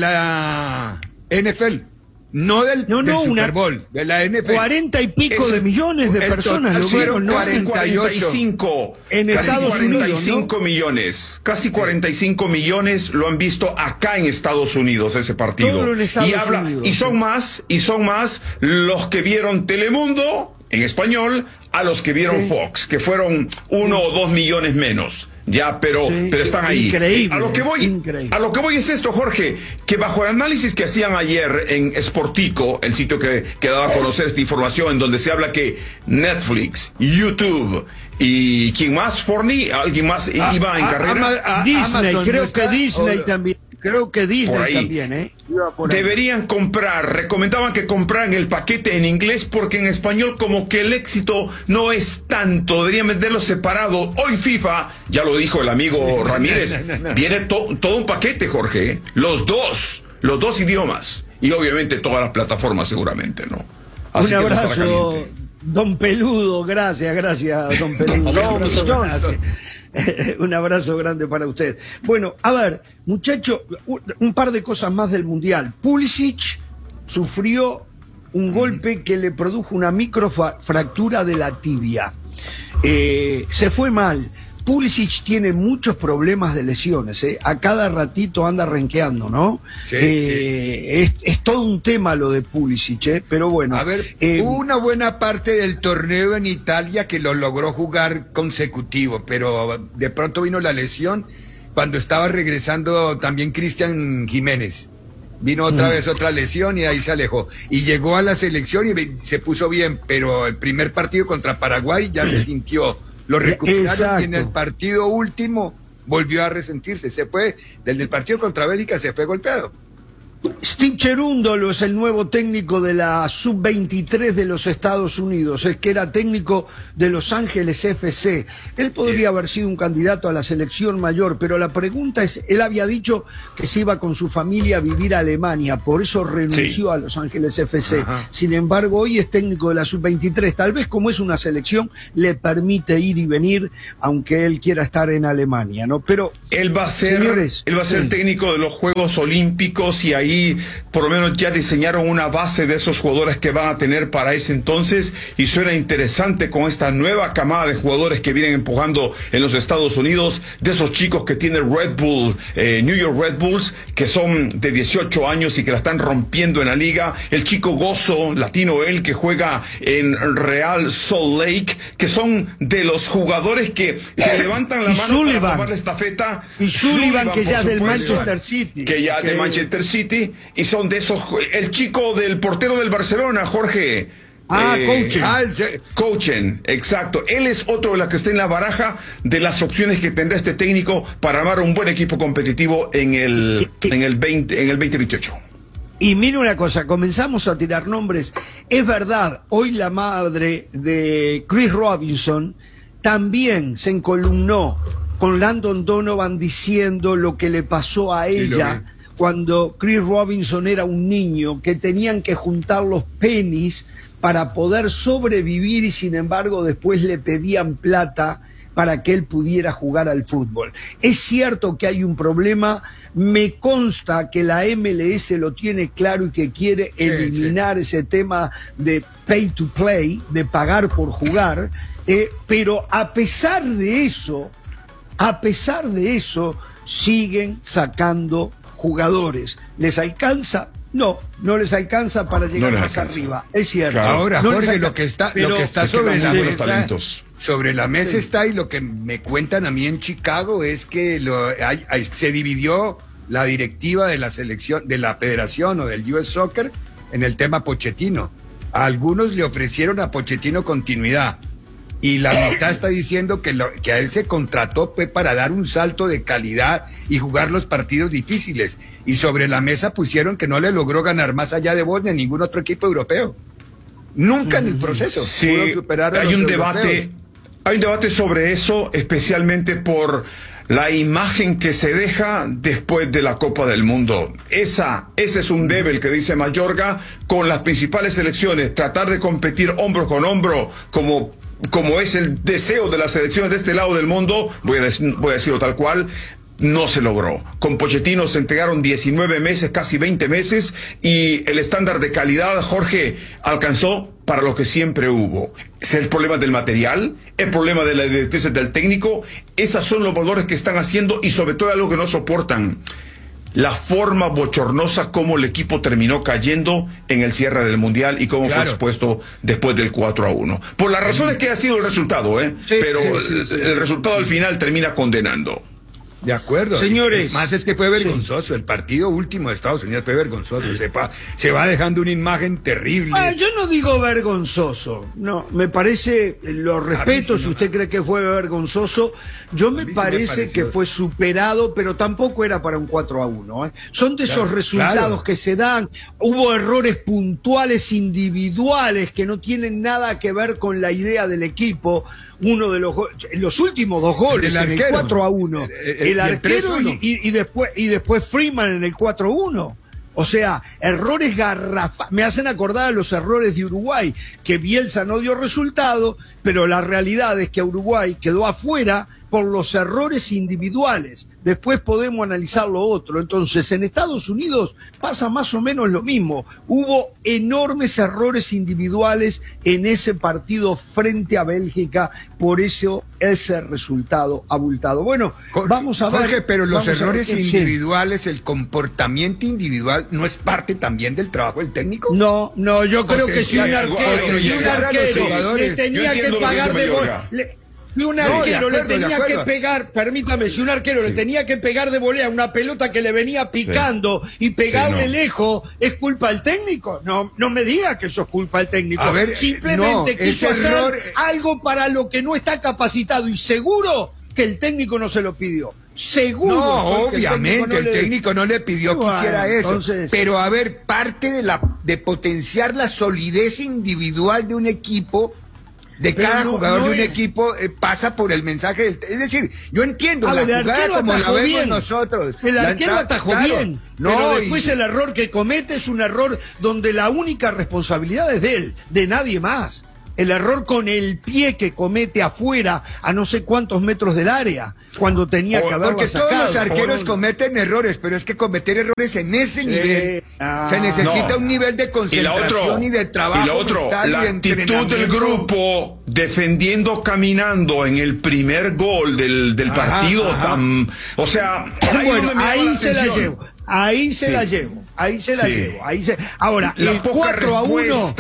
la N F L, no del, no, no, del Super Bowl, una, de la N F L. Cuarenta y pico es de millones de personas lo vieron, ¿no? Casi cuarenta y cinco en casi Estados cuarenta y cinco Unidos, ¿no? millones, casi cuarenta y cinco millones lo han visto acá en Estados Unidos ese partido. Y habla Unidos, y son sí. más y son más los que vieron Telemundo en español a los que vieron sí. Fox, que fueron uno sí. o dos millones menos. Ya, pero, sí, pero están ahí. Increíble. A lo que voy, increíble. a lo que voy es esto, Jorge, que bajo el análisis que hacían ayer en Sportico, el sitio que, que daba a conocer esta información, en donde se habla que Netflix, YouTube y ¿quién más? Forni, alguien más a, iba en a, carrera. A, a, Disney, Amazon, creo que Disney o... también. Creo que Disney también, ¿eh? Deberían comprar, recomendaban que compraran el paquete en inglés porque en español como que el éxito no es tanto, deberían venderlo separado. Hoy FIFA, ya lo dijo el amigo Ramírez, no, no, no. viene to, todo un paquete, Jorge, los dos, los dos idiomas y obviamente todas las plataformas seguramente, ¿no? Así un abrazo, don Peludo, gracias, gracias, don Peludo. No, un abrazo, gracias. Un abrazo grande para usted. Bueno, a ver, muchacho, un par de cosas más del Mundial. Pulisic sufrió un mm. golpe que le produjo una microfractura de la tibia. Eh, se fue mal. Pulisic tiene muchos problemas de lesiones, ¿eh? A cada ratito anda renqueando, ¿no? Sí, eh, sí. Es, es todo un tema lo de Pulisic, ¿eh? Pero bueno. A ver, eh, hubo una buena parte del torneo en Italia que lo logró jugar consecutivo, pero de pronto vino la lesión cuando estaba regresando también Cristian Jiménez. Vino otra vez otra lesión y ahí se alejó. Y llegó a la selección y se puso bien, pero el primer partido contra Paraguay ya se sintió. Lo recuperaron. Exacto. Y en el partido último volvió a resentirse. Se fue, desde el partido contra Bélgica se fue golpeado. Steve Cherundolo es el nuevo técnico de la sub veintitrés de los Estados Unidos, es que era técnico de Los Ángeles F C. Él podría sí. haber sido un candidato a la selección mayor, pero la pregunta es, él había dicho que se iba con su familia a vivir a Alemania, por eso renunció sí. a Los Ángeles F C. Ajá. Sin embargo, hoy es técnico de la sub veintitrés, tal vez como es una selección, le permite ir y venir, aunque él quiera estar en Alemania, ¿no? Pero él va a ser, señores, él va a ser sí. técnico de los Juegos Olímpicos y ahí Y por lo menos ya diseñaron una base de esos jugadores que van a tener para ese entonces y suena interesante con esta nueva camada de jugadores que vienen empujando en los Estados Unidos, de esos chicos que tiene Red Bull, eh, New York Red Bulls, que son de dieciocho años y que la están rompiendo en la liga, el chico Gozo, latino él, que juega en Real Salt Lake, que son de los jugadores que, que levantan la y mano Sullivan. para tomar la estafeta. Y Sullivan, Sullivan que ya del Manchester City. Que ya que... de Manchester City. Y son de esos, el chico del portero del Barcelona, Jorge. Ah, eh, Coachen. Ah, Coachen, exacto. Él es otro de los que está en la baraja de las opciones que tendrá este técnico para armar un buen equipo competitivo en el, en el, veinte, en el veinte veintiocho. Y mire una cosa, comenzamos a tirar nombres. Es verdad, hoy la madre de Chris Robinson también se encolumnó con Landon Donovan diciendo lo que le pasó a ella. Sí, cuando Chris Robinson era un niño, que tenían que juntar los pennies para poder sobrevivir y sin embargo después le pedían plata para que él pudiera jugar al fútbol. Es cierto que hay un problema, me consta que la M L S lo tiene claro y que quiere sí, eliminar sí. ese tema de pay to play, de pagar por jugar, eh, pero a pesar de eso, a pesar de eso, siguen sacando jugadores. ¿Les alcanza? No, no les alcanza para llegar no más alcanza. arriba. Es cierto. Claro. Ahora, no Jorge, lo que está, lo que está sobre la mesa, talentos. sobre la mesa sí. está, y lo que me cuentan a mí en Chicago es que lo, hay, hay, se dividió la directiva de la selección, de la federación o del U S Soccer en el tema Pochettino. A algunos le ofrecieron a Pochettino continuidad. Y la mitad está diciendo que, lo, que a él se contrató pues, para dar un salto de calidad y jugar los partidos difíciles. Y sobre la mesa pusieron que no le logró ganar más allá de Bosnia ningún otro equipo europeo. Nunca en el proceso. Sí, hay un debate, hay un debate sobre eso, especialmente por la imagen que se deja después de la Copa del Mundo. Esa, ese es un debe, el que dice Mayorga, con las principales selecciones, tratar de competir hombro con hombro como como es el deseo de las selecciones de este lado del mundo, voy a, dec- voy a decirlo tal cual, no se logró. Con Pochettino se entregaron diecinueve meses, casi veinte meses, y el estándar de calidad, Jorge, alcanzó para lo que siempre hubo. Es el problema del material, el problema de la directriz del técnico, esas son los valores que están haciendo, y sobre todo algo que no soportan. La forma bochornosa como el equipo terminó cayendo en el cierre del Mundial y cómo claro. fue expuesto después del cuatro a uno. Por las razones que ha sido el resultado, ¿eh? Sí, pero sí, sí, sí. El, el resultado al final termina condenando. De acuerdo. Señores. Es más, es que fue vergonzoso. Sí. El partido último de Estados Unidos fue vergonzoso. Sí. Se, pa, se va dejando una imagen terrible. Ah, yo no digo vergonzoso. No, me parece, lo respeto si usted cree que fue vergonzoso. Yo me parece me que fue superado, pero tampoco era para un cuatro a uno. ¿eh? Son de claro, esos resultados claro. que se dan. Hubo errores puntuales individuales que no tienen nada que ver con la idea del equipo. Uno de los los últimos dos goles, el en el cuatro a uno. El, el, el arquero y, y, y después y después Freeman en el cuatro a uno. O sea, errores garrafales. Me hacen acordar a los errores de Uruguay, que Bielsa no dio resultado, pero la realidad es que Uruguay quedó afuera por los errores individuales. Después podemos analizar lo otro. Entonces, en Estados Unidos pasa más o menos lo mismo. Hubo enormes errores individuales en ese partido frente a Bélgica, por eso ese resultado abultado. Bueno, Jorge, vamos a ver. Jorge, pero los errores ver, individuales, sí. el comportamiento individual, ¿no es parte también del trabajo del técnico? No, no, yo creo que si un arquero, si un arquero le tenía que pagar de gol... Si un arquero no, acuerdo, le tenía que pegar, permítame, si un arquero sí. le tenía que pegar de volea una pelota que le venía picando sí. y pegarle sí, no. lejos, ¿es culpa del técnico? No, no me diga que eso es culpa del técnico. A ver, simplemente no, quiso hacer error... algo para lo que no está capacitado y seguro que el técnico no se lo pidió. Seguro. No, obviamente, el técnico no, el técnico no le pidió que bueno, hiciera eso. Entonces... Pero a ver, parte de la de potenciar la solidez individual de un equipo, de pero cada no, jugador no de un es... equipo, eh, pasa por el mensaje del... Es decir, yo entiendo a la ver, jugada como la vemos bien. nosotros. El arquero atajó claro, bien, no, pero después y... el error que comete es un error donde la única responsabilidad es de él, de nadie más. El error con el pie que comete afuera a no sé cuántos metros del área cuando tenía que haberlo porque sacado. Todos los arqueros o... cometen errores, pero es que cometer errores en ese sí. nivel ah, se necesita no. un nivel de concentración y, otro, y de trabajo. Y la otro, la actitud del grupo defendiendo caminando en el primer gol del, del ajá, partido. Ajá. Tan, o sea, ahí, bueno, ahí se la llevo. Ahí se sí. la llevo. Ahí se la sí. llevo. Ahí se... Ahora, la el cuatro a uno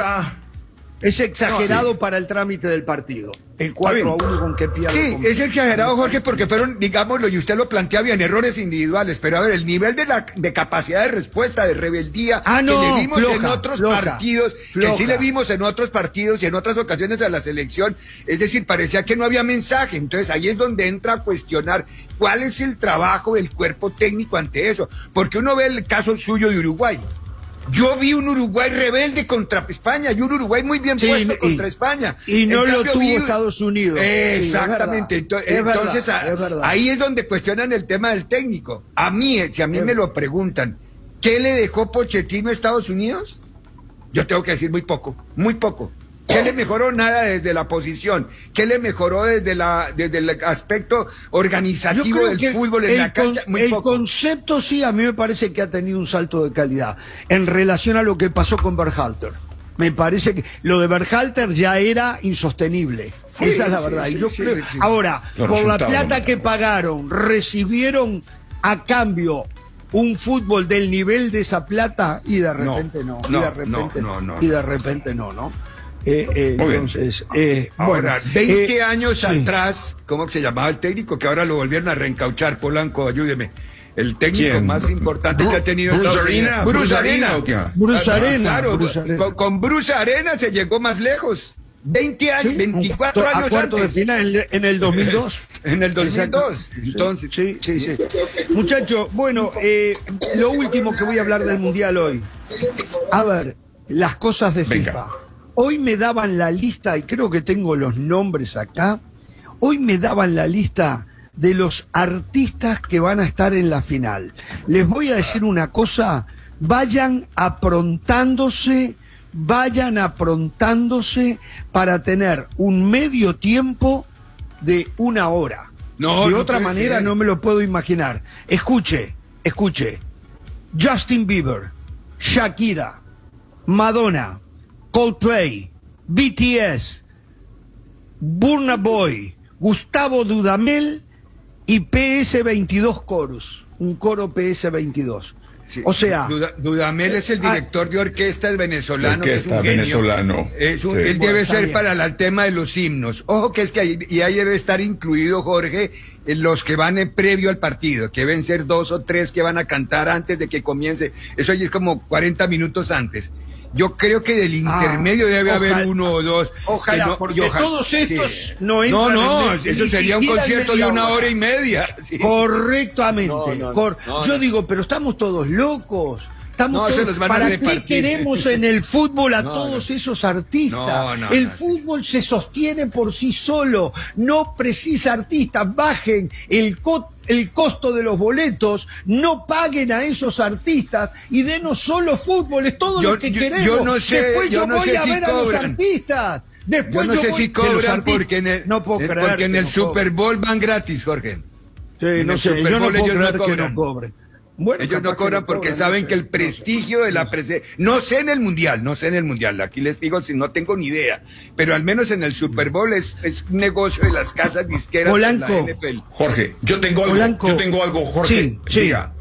es exagerado no, sí. para el trámite del partido. El cuatro a uno con que pierde. Sí, es exagerado, Jorge, porque fueron, digámoslo, y usted lo plantea bien, errores individuales, pero a ver, el nivel de la de capacidad de respuesta, de rebeldía, ah, no, que le vimos floja, en otros floja, partidos, floja. que sí le vimos en otros partidos y en otras ocasiones a la selección, es decir, parecía que no había mensaje, entonces ahí es donde entra a cuestionar cuál es el trabajo del cuerpo técnico ante eso, porque uno ve el caso suyo de Uruguay. Yo vi un Uruguay rebelde contra España y un Uruguay muy bien sí, puesto y, contra España. Y no lo tuvo vi... Estados Unidos. Exactamente. Sí, es entonces, verdad, a, es verdad. ahí es donde cuestionan el tema del técnico. A mí, si a mí es... me lo preguntan, ¿qué le dejó Pochettino a Estados Unidos? Yo tengo que decir muy poco, muy poco. ¿Qué le mejoró? Nada desde la posición. ¿Qué le mejoró desde la desde el aspecto organizativo del fútbol en la cancha? Muy el poco. Concepto sí, a mí me parece que ha tenido un salto de calidad en relación a lo que pasó con Berhalter. Me parece que lo de Berhalter ya era insostenible. Sí, esa es la verdad. Sí, y yo sí, creo... sí, sí. Ahora, Los por la plata no. que pagaron, recibieron a cambio un fútbol del nivel de esa plata y de repente no. no, no y de repente no, no, no, y de repente no, ¿no? Eh, eh, entonces, eh, ahora, bueno, veinte eh, años sí. atrás, ¿cómo se llamaba el técnico? Que ahora lo volvieron a reencauchar, Polanco, ayúdeme. El técnico ¿Quién? más importante Bru que ha tenido Bruce Arena. Bruce Arena. Bruce Arena. Claro, Bruce Arena. Con, con Bruce Arena se llegó más lejos. veinte años, sí, veinticuatro a años cuarto antes. de final en, en el dos mil dos. En el dos mil dos. Entonces, sí, sí, sí. Muchachos, bueno, eh, lo último que voy a hablar del Mundial hoy. A ver, las cosas de Venga. FIFA. Hoy me daban la lista, y creo que tengo los nombres acá, hoy me daban la lista de los artistas que van a estar en la final. Les voy a decir una cosa, vayan aprontándose, vayan aprontándose para tener un medio tiempo de una hora. No, de no otra manera ser. no me lo puedo imaginar. Escuche, escuche. Justin Bieber, Shakira, Madonna, Coldplay, B T S, Burna Boy, Gustavo Dudamel y P S veintidós Chorus, un coro P S veintidós. Sí. O sea, Duda, Dudamel es el director de orquesta, es venezolano. Orquesta, es un venezolano. Es un, sí. Él bueno, debe ser bien. para la, el tema de los himnos. Ojo que es que ahí, y ahí debe estar incluido, Jorge, en los que van en previo al partido, que deben ser dos o tres que van a cantar antes de que comience. Eso ya es como cuarenta minutos antes. Yo creo que del intermedio ah, debe ojalá, haber uno o dos. Ojalá, no, porque ojalá, todos estos sí. no entran. No, no, en eso sería un concierto de una hora. hora y media. Sí. Correctamente. No, no, Cor no, Yo no. digo, pero estamos todos locos. Estamos no, todos... ¿Para qué queremos en el fútbol a no, todos no. esos artistas? No, no, el no, fútbol sí. se sostiene por sí solo. No precisa artistas. Bajen el co el costo de los boletos, no paguen a esos artistas y denos solo fútbol. Es todo yo, lo que yo, queremos. Yo no sé, Después yo, yo no voy sé a si ver cobran. a los artistas. Después yo no yo sé voy... si cobran porque en el, no puedo eh, creer porque en el no Super cobren. Bowl van gratis, Jorge. Sí, en no el sé, Super yo no Bowl puedo ellos creer no que no cobran. cobren. Bueno, ellos no cobran no porque cobran, saben no sé, que el prestigio no sé, de la presencia, no sé en el mundial, no sé en el mundial, aquí les digo si no tengo ni idea, pero al menos en el Super Bowl es, es un negocio de las casas disqueras. Polanco. En la N F L. Jorge, yo tengo algo, Polanco. yo tengo algo, Jorge, Sí, sí. diga,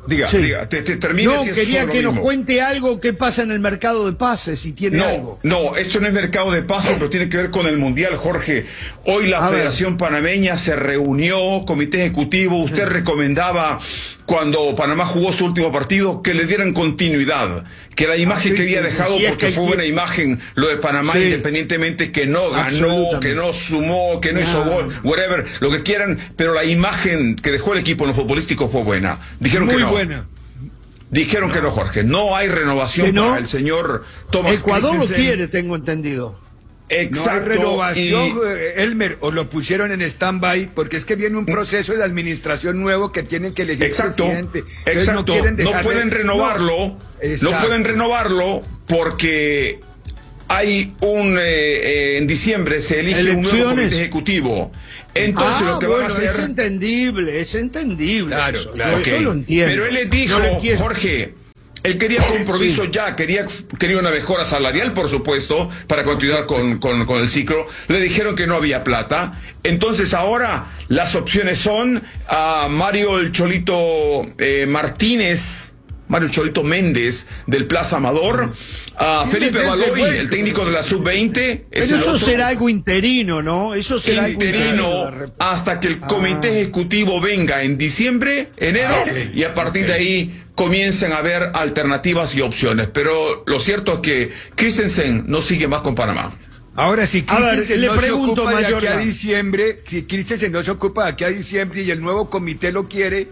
Diga, Sí. diga, te, te termine. No, si quería que nos mismo. cuente algo que pasa en el mercado de pases, si tiene No, algo. no, esto no es mercado de pases, pero tiene que ver con el Mundial, Jorge. Hoy la A Federación Panameña se reunió, comité ejecutivo, usted recomendaba cuando Panamá jugó su último partido que le dieran continuidad, que la imagen sí, que había sí, dejado, sí, es porque que fue quiere- buena imagen lo de Panamá, Sí. independientemente que no ganó, Absolutamente. que no sumó, que no hizo No. gol, whatever, lo que quieran, pero la imagen que dejó el equipo en lo futbolístico fue buena. Dijeron Muy que no. buena. Dijeron No. que no, Jorge. No hay renovación ¿Que no? para el señor Thomas Ecuador lo Christensen. quiere, tengo entendido. Exacto. No hay renovación, y- eh, Elmer, o lo pusieron en stand-by, porque es que viene un proceso de administración nuevo que tienen que elegir Exacto, presidente. Entonces, exacto. No, quieren No dejar pueden de- renovarlo, No, no exacto. pueden renovarlo porque hay un eh, eh, en diciembre se elige un nuevo ¿Elecciones? comité ejecutivo. Entonces ah, lo que bueno, van a hacer, es entendible, es entendible. Claro, eso. claro. Yo eso Ok. lo entiendo. Pero él le dijo, No le quiero- Jorge, él quería compromiso Sí. ya, quería, quería una mejora salarial, por supuesto, para continuar con, con, con el ciclo. Le dijeron que no había plata. Entonces ahora las opciones son a Mario el Cholito eh, Martínez, Mario Cholito Méndez del Plaza Amador, a Felipe ese Baloy, fue. el técnico de la sub veinte. es Pero el eso otro. será algo interino, ¿no? Eso será algo interino interino de repente. hasta que el comité Ah. ejecutivo venga en diciembre, enero, Ah, ok. y a partir de ahí comiencen a haber alternativas y opciones. Pero lo cierto es que Christensen no sigue más con Panamá. Ahora, si A ver, Christensen le no pregunto, se ocupa de aquí a Mayorga. diciembre, si Christensen no se ocupa de aquí a diciembre y el nuevo comité lo quiere,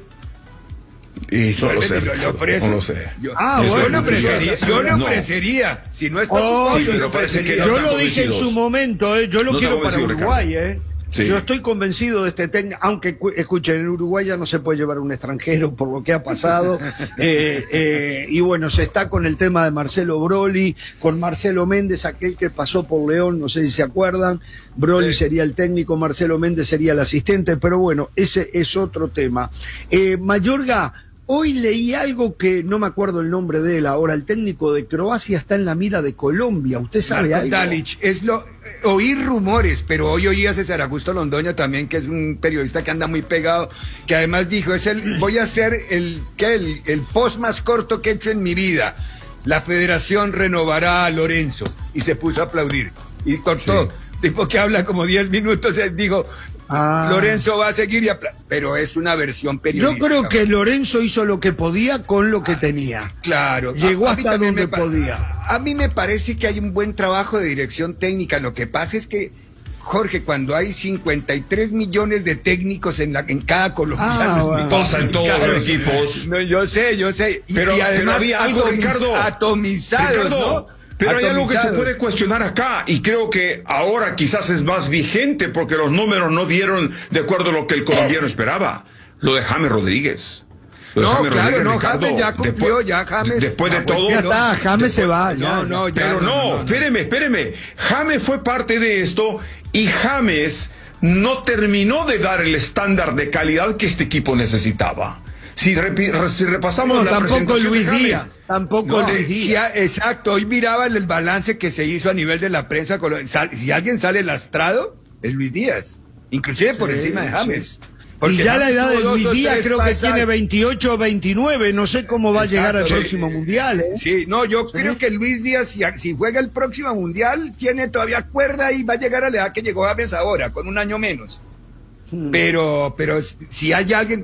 Y no lo vuelven sé, y lo- lo Ricardo, ofrecen. no lo sé. Yo, Ah, yo bueno, lo ofrecería, yo lo no. ofrecería. Si no está Oh, ocupado, sí, yo pero lo parece que ofrecería. no Yo están lo dije en convencidos. su momento, ¿eh? Yo lo No quiero están para convencidos, Uruguay, Ricardo. ¿eh? Sí. Yo estoy convencido de este técnico, aunque cu- escuchen, en Uruguay ya no se puede llevar un extranjero por lo que ha pasado. eh, eh, y bueno, se está con el tema de Marcelo Broly, con Marcelo Méndez, aquel que pasó por León, no sé si se acuerdan. Broly Sí. sería el técnico, Marcelo Méndez sería el asistente, pero bueno, ese es otro tema. Eh, Mayorga, hoy leí algo que no me acuerdo el nombre de él ahora, el técnico de Croacia está en la mira de Colombia, ¿usted sabe Marko algo? Dalic, es lo, oí rumores, pero hoy oí a César Augusto Londoño también, que es un periodista que anda muy pegado, que además dijo, es el, voy a hacer el, ¿qué? el, el post más corto que he hecho en mi vida. La federación renovará a Lorenzo. Y se puso a aplaudir. Y cortó. Tipo que habla como diez minutos, él dijo, Ah. Lorenzo va a seguir, y apla- pero es una versión Yo periodística. creo que Lorenzo hizo lo que podía con lo que tenía. Claro. Llegó A- a mí hasta también donde me pa- podía. A mí me parece que hay un buen trabajo de dirección técnica. Lo que pasa es que, Jorge, cuando hay cincuenta y tres millones de técnicos en, la, en cada colombiano, Ah, bueno. Pasa en todos claro. los equipos. No, yo sé, yo sé. Y, Pero, y además pero había algo, atomiz- Ricardo. atomizados, Ricardo, ¿no? pero hay algo que se Atomizados. puede cuestionar acá, y creo que ahora quizás es más vigente porque los números no dieron de acuerdo a lo que el colombiano esperaba. Lo de James Rodríguez. Lo de No, James claro, Rodríguez, no, Ricardo, James ya cumplió, después- ya James. Después de Ah, todo. Ya está, James se va. No, ya, no, ya. ya. Pero no, no. espéreme, espéreme. James fue parte de esto y James no terminó de dar el estándar de calidad que este equipo necesitaba. Si, repi- re- si repasamos No, la tampoco presentación Luis de James, Díaz. Tampoco No, Luis sí, Díaz. exacto, hoy miraba el, el balance que se hizo a nivel de la prensa. colo- sal- Si alguien sale lastrado, es Luis Díaz, inclusive por Sí, encima de sí. James. Y Porque ya la James edad de tuvo dos Luis o Díaz tres creo que pasajes. tiene veintiocho o veintinueve. No sé cómo va a llegar al Exacto, próximo sí. mundial. ¿eh? Sí, no, yo creo que Luis Díaz, si, si juega el próximo mundial, tiene todavía cuerda y va a llegar a la edad que llegó James ahora, con un año menos. Hmm. Pero, pero si hay alguien.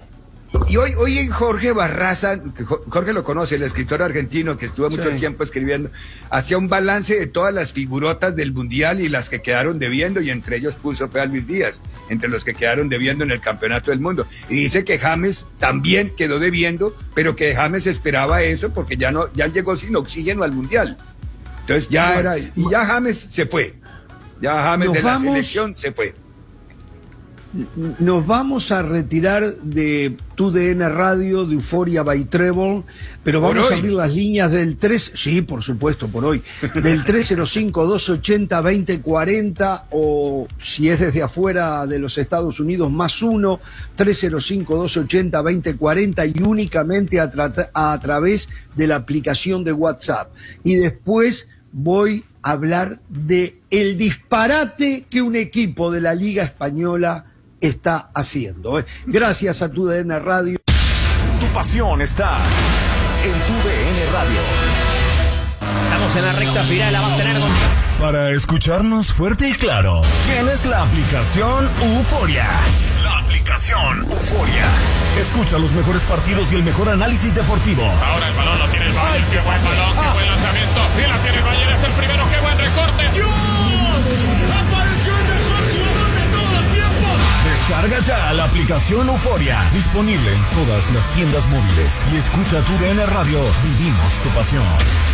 Y hoy, hoy en Jorge Barraza, que Jo- Jorge lo conoce, el escritor argentino que estuvo mucho Sí. tiempo escribiendo, hacía un balance de todas las figurotas del mundial y las que quedaron debiendo, y entre ellos puso fue a Luis Díaz, entre los que quedaron debiendo en el campeonato del mundo. Y dice que James también quedó debiendo, pero que James esperaba eso porque ya no, ya llegó sin oxígeno al mundial. Entonces ya era, y ya James se fue. Ya James Nos de la vamos- selección se fue. Nos vamos a retirar de Tu D N Radio, de Euforia by Treble, pero ¿Por vamos a hoy? abrir las líneas del tres, sí, por supuesto, por hoy, del tres cero cinco, dos ochenta, veinte cuarenta, o si es desde afuera de los Estados Unidos, más uno, tres cero cinco, dos ochenta, veinte cuarenta, y únicamente a, tra- a través de la aplicación de WhatsApp. Y después voy a hablar de el disparate que un equipo de la Liga Española está haciendo. ¿eh? Gracias a Tu D N Radio. Tu pasión está en tu D N Radio. Estamos en la recta final, la va a tener con... Para escucharnos fuerte y claro, tienes la aplicación Euforia. La aplicación Euforia. Escucha los mejores partidos y el mejor análisis deportivo. Ahora el balón lo tiene el Bayern. Qué buen balón, qué buen lanzamiento. Y la tiene el Bayern, es el primero, qué buen recorte. ¡Dios! ¡Apareció el mejor jugador de todos los tiempos! Descarga ya la aplicación Euforia. Disponible en todas las tiendas móviles. Y escucha tu D N Radio. Vivimos tu pasión.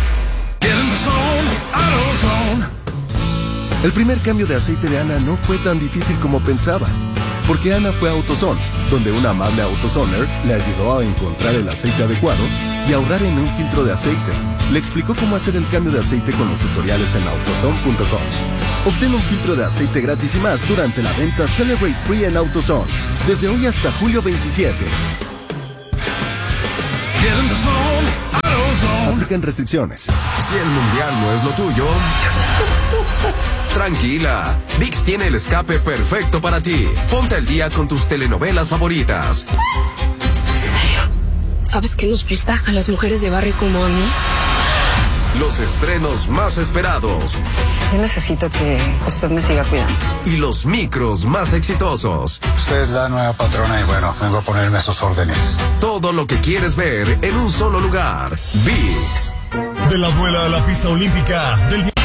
El primer cambio de aceite de Ana no fue tan difícil como pensaba, porque Ana fue a AutoZone, donde una amable AutoZoner le ayudó a encontrar el aceite adecuado y ahorrar en un filtro de aceite. Le explicó cómo hacer el cambio de aceite con los tutoriales en autozone punto com. Obtén un filtro de aceite gratis y más durante la venta Celebrate Free en AutoZone, desde hoy hasta julio veintisiete. Aplican restricciones. Si el mundial no es lo tuyo, tranquila, ViX tiene el escape perfecto para ti. Ponte al día con tus telenovelas favoritas. ¿En serio? ¿Sabes qué nos gusta a las mujeres de barrio como a mí? Los estrenos más esperados. Yo necesito que usted me siga cuidando. Y los micros más exitosos. Usted es la nueva patrona y bueno, vengo a ponerme a sus órdenes. Todo lo que quieres ver en un solo lugar. ViX. De la duela a la pista olímpica del día.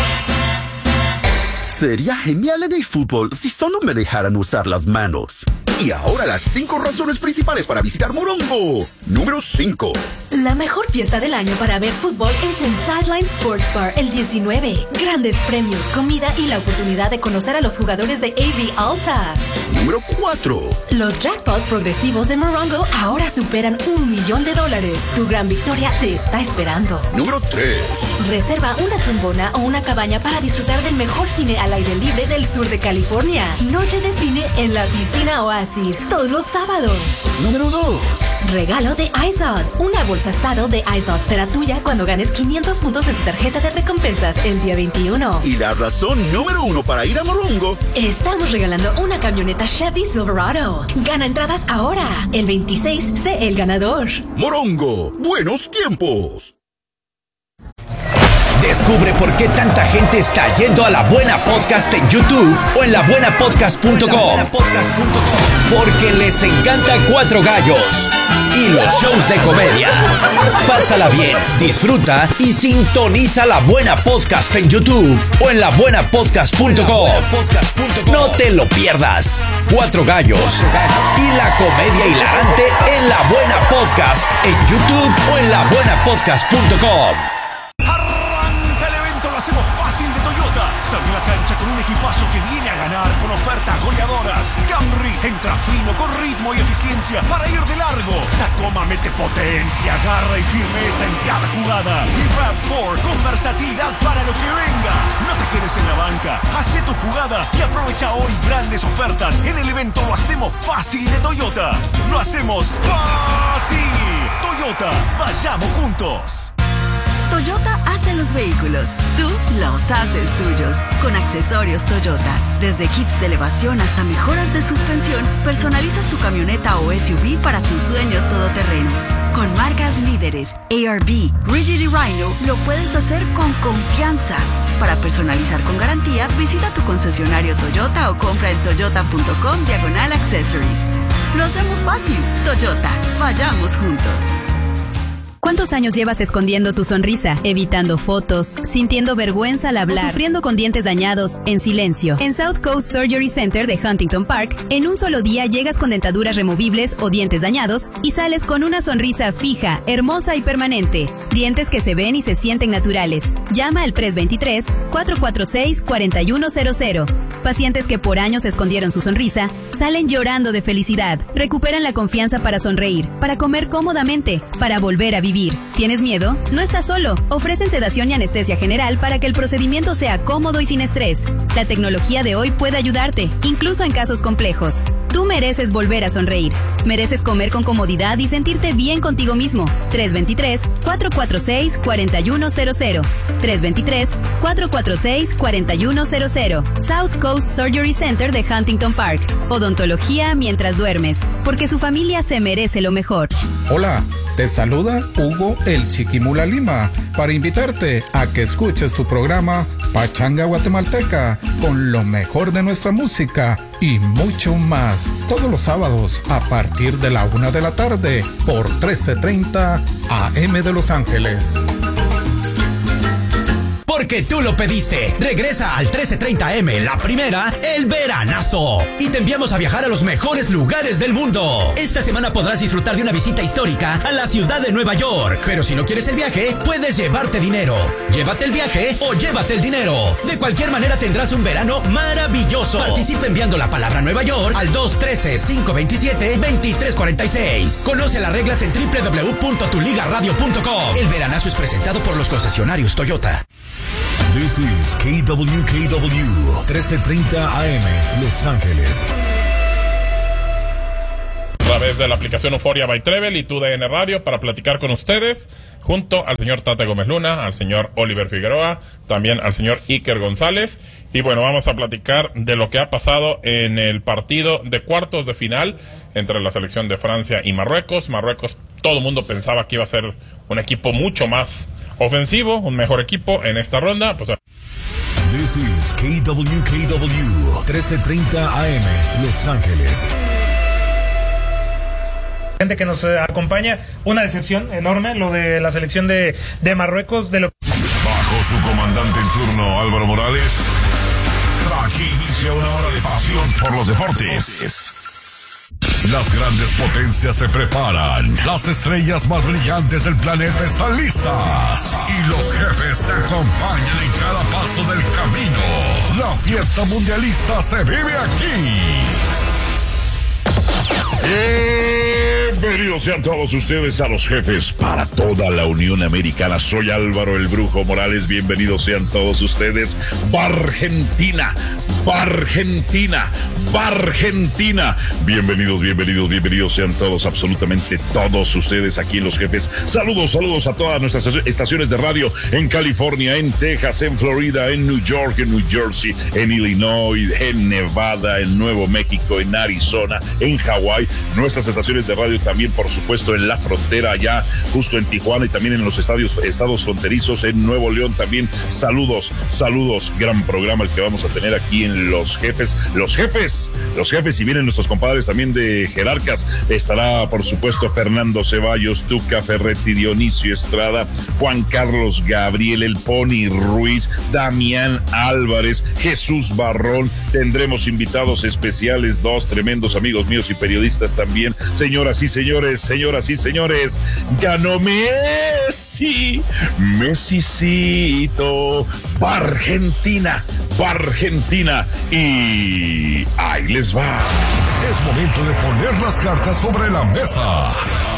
Sería genial en el fútbol si solo me dejaran usar las manos. Y ahora las cinco razones principales para visitar Morongo. Número cinco. La mejor fiesta del año para ver fútbol es en Sideline Sports Bar el diecinueve. Grandes premios, comida y la oportunidad de conocer a los jugadores de A V Alta. Número cuatro. Los jackpots progresivos de Morongo ahora superan un millón de dólares. Tu gran victoria te está esperando. Número tres. Reserva una tumbona o una cabaña para disfrutar del mejor cine al aire libre del sur de California. Noche de cine en la piscina Oasis, todos los sábados. Número dos. Regalo de iZod. Una bolsa Saddle de iZod será tuya cuando ganes quinientos puntos en tu tarjeta de recompensas el día veintiuno. Y la razón número uno para ir a Morongo. Estamos regalando una camioneta Chevy Silverado. Gana entradas ahora. El veintiséis, sé el ganador. Morongo, buenos tiempos. Descubre por qué tanta gente está yendo a La Buena Podcast en YouTube o en la buena podcast punto com. Porque les encanta Cuatro Gallos y los shows de comedia. Pásala bien, disfruta y sintoniza La Buena Podcast en YouTube o en la buena podcast punto com. No te lo pierdas. Cuatro Gallos y la comedia hilarante en La Buena Podcast en YouTube o en la buena podcast punto com. Lo hacemos fácil de Toyota. Sale a la cancha con un equipazo que viene a ganar con ofertas goleadoras. Camry entra fino con ritmo y eficiencia para ir de largo. Tacoma mete potencia, garra y firmeza en cada jugada. Y RAV cuatro con versatilidad para lo que venga. No te quedes en la banca, hace tu jugada y aprovecha hoy grandes ofertas en el evento Lo Hacemos Fácil de Toyota. Lo hacemos fácil. Toyota, vayamos juntos. Toyota hace los vehículos, tú los haces tuyos. Con accesorios Toyota, desde kits de elevación hasta mejoras de suspensión, personalizas tu camioneta o S U V para tus sueños todoterreno. Con marcas líderes, A R B, Rigid y Rhino, lo puedes hacer con confianza. Para personalizar con garantía, visita tu concesionario Toyota o compra en toyota punto com diagonal accessories. Lo hacemos fácil. Toyota, vayamos juntos. ¿Cuántos años llevas escondiendo tu sonrisa, evitando fotos, sintiendo vergüenza al hablar, o sufriendo con dientes dañados en silencio? En South Coast Surgery Center de Huntington Park, en un solo día llegas con dentaduras removibles o dientes dañados y sales con una sonrisa fija, hermosa y permanente. Dientes que se ven y se sienten naturales. Llama al tres dos tres, cuatro cuatro seis, cuatro uno cero cero. Pacientes que por años escondieron su sonrisa, salen llorando de felicidad. Recuperan la confianza para sonreír, para comer cómodamente, para volver a vivir. ¿Tienes miedo? No estás solo. Ofrecen sedación y anestesia general para que el procedimiento sea cómodo y sin estrés. La tecnología de hoy puede ayudarte, incluso en casos complejos. Tú mereces volver a sonreír. Mereces comer con comodidad y sentirte bien contigo mismo. tres dos tres, cuatro cuatro seis, cuatro uno cero cero. tres dos tres, cuatro cuatro seis, cuatro uno cero cero. South Coast Surgery Center de Huntington Park. Odontología mientras duermes, porque su familia se merece lo mejor. Hola, Te saluda Hugo el Chiquimula Lima para invitarte a que escuches tu programa Pachanga Guatemalteca con lo mejor de nuestra música y mucho más todos los sábados a partir de la una de la tarde por trece treinta A M de Los Ángeles. Porque tú lo pediste. Regresa al trece treinta A M, la primera, el veranazo. Y te enviamos a viajar a los mejores lugares del mundo. Esta semana podrás disfrutar de una visita histórica a la ciudad de Nueva York. Pero si no quieres el viaje, puedes llevarte dinero. Llévate el viaje o llévate el dinero. De cualquier manera tendrás un verano maravilloso. Participa enviando la palabra Nueva York al dos uno tres, cinco dos siete, dos tres cuatro seis. Conoce las reglas en doble u doble u doble u punto tu liga radio punto com. El veranazo es presentado por los concesionarios Toyota. This is K W K W, trece treinta A M, Los Ángeles. A través de la aplicación Euforia by Trevel y Tu D N Radio para platicar con ustedes, junto al señor Tate Gómez Luna, al señor Oliver Figueroa, también al señor Iker González. Y bueno, vamos a platicar de lo que ha pasado en el partido de cuartos de final entre la selección de Francia y Marruecos. Marruecos, todo el mundo pensaba que iba a ser un equipo mucho más ofensivo, un mejor equipo en esta ronda. Pues, This is K W K W, trece treinta A M, Los Ángeles. Gente que nos eh, acompaña, una decepción enorme lo de la selección de, de Marruecos. De lo... Bajo su comandante en turno, Álvaro Morales, aquí inicia una hora de pasión por los deportes. Las grandes potencias se preparan. Las estrellas más brillantes del planeta están listas. Y los jefes te acompañan en cada paso del camino. La fiesta mundialista se vive aquí. Bienvenidos sean todos ustedes a los jefes para toda la Unión Americana. Soy Álvaro el Brujo Morales. Bienvenidos sean todos ustedes. Bargentina, Bargentina, Bargentina. Bienvenidos, bienvenidos, bienvenidos sean todos, absolutamente todos ustedes aquí en los jefes. Saludos, saludos a todas nuestras estaciones de radio en California, en Texas, en Florida, en New York, en New Jersey, en Illinois, en Nevada, en Nuevo México, en Arizona, en Hawái. Nuestras estaciones de radio también, por supuesto, en la frontera allá, justo en Tijuana, y también en los estadios, estados fronterizos, en Nuevo León también. Saludos, saludos, gran programa el que vamos a tener aquí en Los Jefes. Los Jefes, los Jefes, y vienen nuestros compadres también de Jerarcas. Estará, por supuesto, Fernando Ceballos, Tuca Ferretti, Dionisio Estrada, Juan Carlos Gabriel, el Pony Ruiz, Damián Álvarez, Jesús Barrón. Tendremos invitados especiales, dos tremendos amigos míos y periodistas también. Señoras y señores, señoras y señores, ganó Messi, Messicito, Argentina, Argentina, y ahí les va. Es momento de poner las cartas sobre la mesa.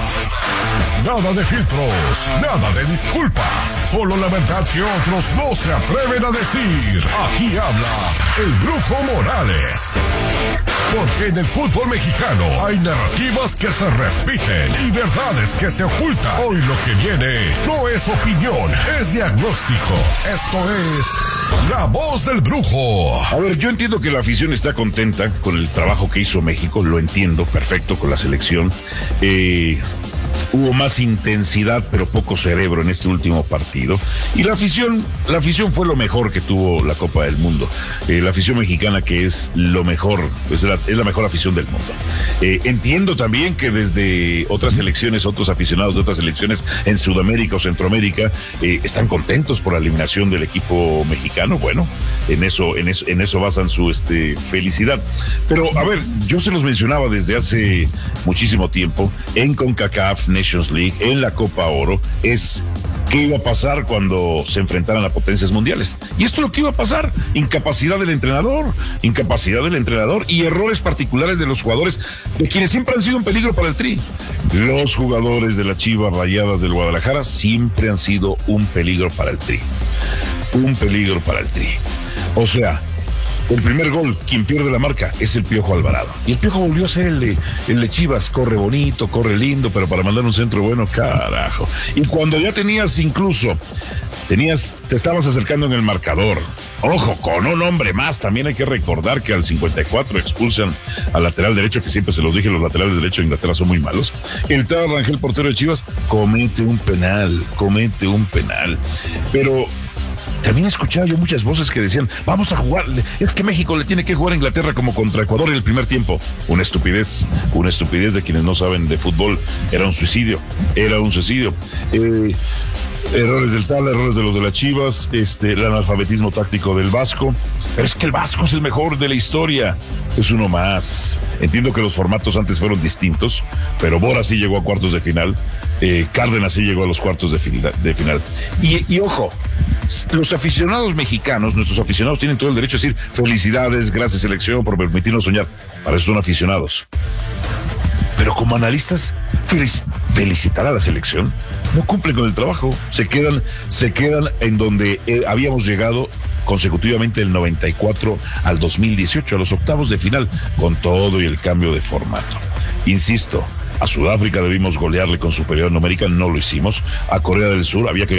Nada de filtros, nada de disculpas, solo la verdad que otros no se atreven a decir. Aquí habla el Brujo Morales. Porque en el fútbol mexicano hay narrativas que se repiten y verdades que se ocultan. Hoy lo que viene no es opinión, es diagnóstico. Esto es La Voz del Brujo. A ver, yo entiendo que la afición está contenta con el trabajo que hizo México, lo entiendo perfecto con la selección. Eh... Hubo más intensidad, pero poco cerebro en este último partido. Y la afición, la afición fue lo mejor que tuvo la Copa del Mundo. Eh, la afición mexicana, que es lo mejor, es la, es la mejor afición del mundo. Eh, entiendo también que desde otras selecciones, otros aficionados de otras selecciones en Sudamérica o Centroamérica, eh, están contentos por la eliminación del equipo mexicano. Bueno, en eso, en eso, en eso basan su este, felicidad. Pero, a ver, yo se los mencionaba desde hace muchísimo tiempo, en CONCACAF Nations League, en la Copa Oro, es qué iba a pasar cuando se enfrentaran a potencias mundiales. Y esto es lo que iba a pasar: incapacidad del entrenador, incapacidad del entrenador y errores particulares de los jugadores, de quienes siempre han sido un peligro para el Tri. Los jugadores de las Chivas Rayadas del Guadalajara siempre han sido un peligro para el Tri. Un peligro para el Tri. O sea, el primer gol, quien pierde la marca, es el Piojo Alvarado. Y el Piojo volvió a ser el de, el de Chivas. Corre bonito, corre lindo, pero para mandar un centro bueno, carajo. Y cuando ya tenías incluso, tenías, te estabas acercando en el marcador, Ojo, con un hombre más, también hay que recordar que al cincuenta y cuatro expulsan al lateral derecho, que siempre se los dije, los laterales derechos de Inglaterra son muy malos. El Tata Rangel, portero de Chivas, comete un penal, comete un penal. Pero también escuchaba yo muchas voces que decían, vamos a jugar, es que México le tiene que jugar a Inglaterra como contra Ecuador en el primer tiempo. Una estupidez, una estupidez de quienes no saben de fútbol. Era un suicidio, era un suicidio. Eh... Errores del Tala, errores de los de las Chivas, este, el analfabetismo táctico del Vasco. Pero es que el Vasco es el mejor de la historia. Es uno más. Entiendo que los formatos antes fueron distintos, pero Bora sí llegó a cuartos de final. Eh, Cárdenas sí llegó a los cuartos de, fila, de final. Y, y ojo, los aficionados mexicanos, nuestros aficionados tienen todo el derecho a decir felicidades, gracias selección por permitirnos soñar. Para eso son aficionados. Pero como analistas, felicitar a la selección, no cumplen con el trabajo, se quedan, se quedan en donde eh, habíamos llegado consecutivamente del noventa y cuatro al dos mil dieciocho, a los octavos de final, con todo y el cambio de formato. Insisto, a Sudáfrica debimos golearle con superioridad numérica, no lo hicimos. A Corea del Sur había que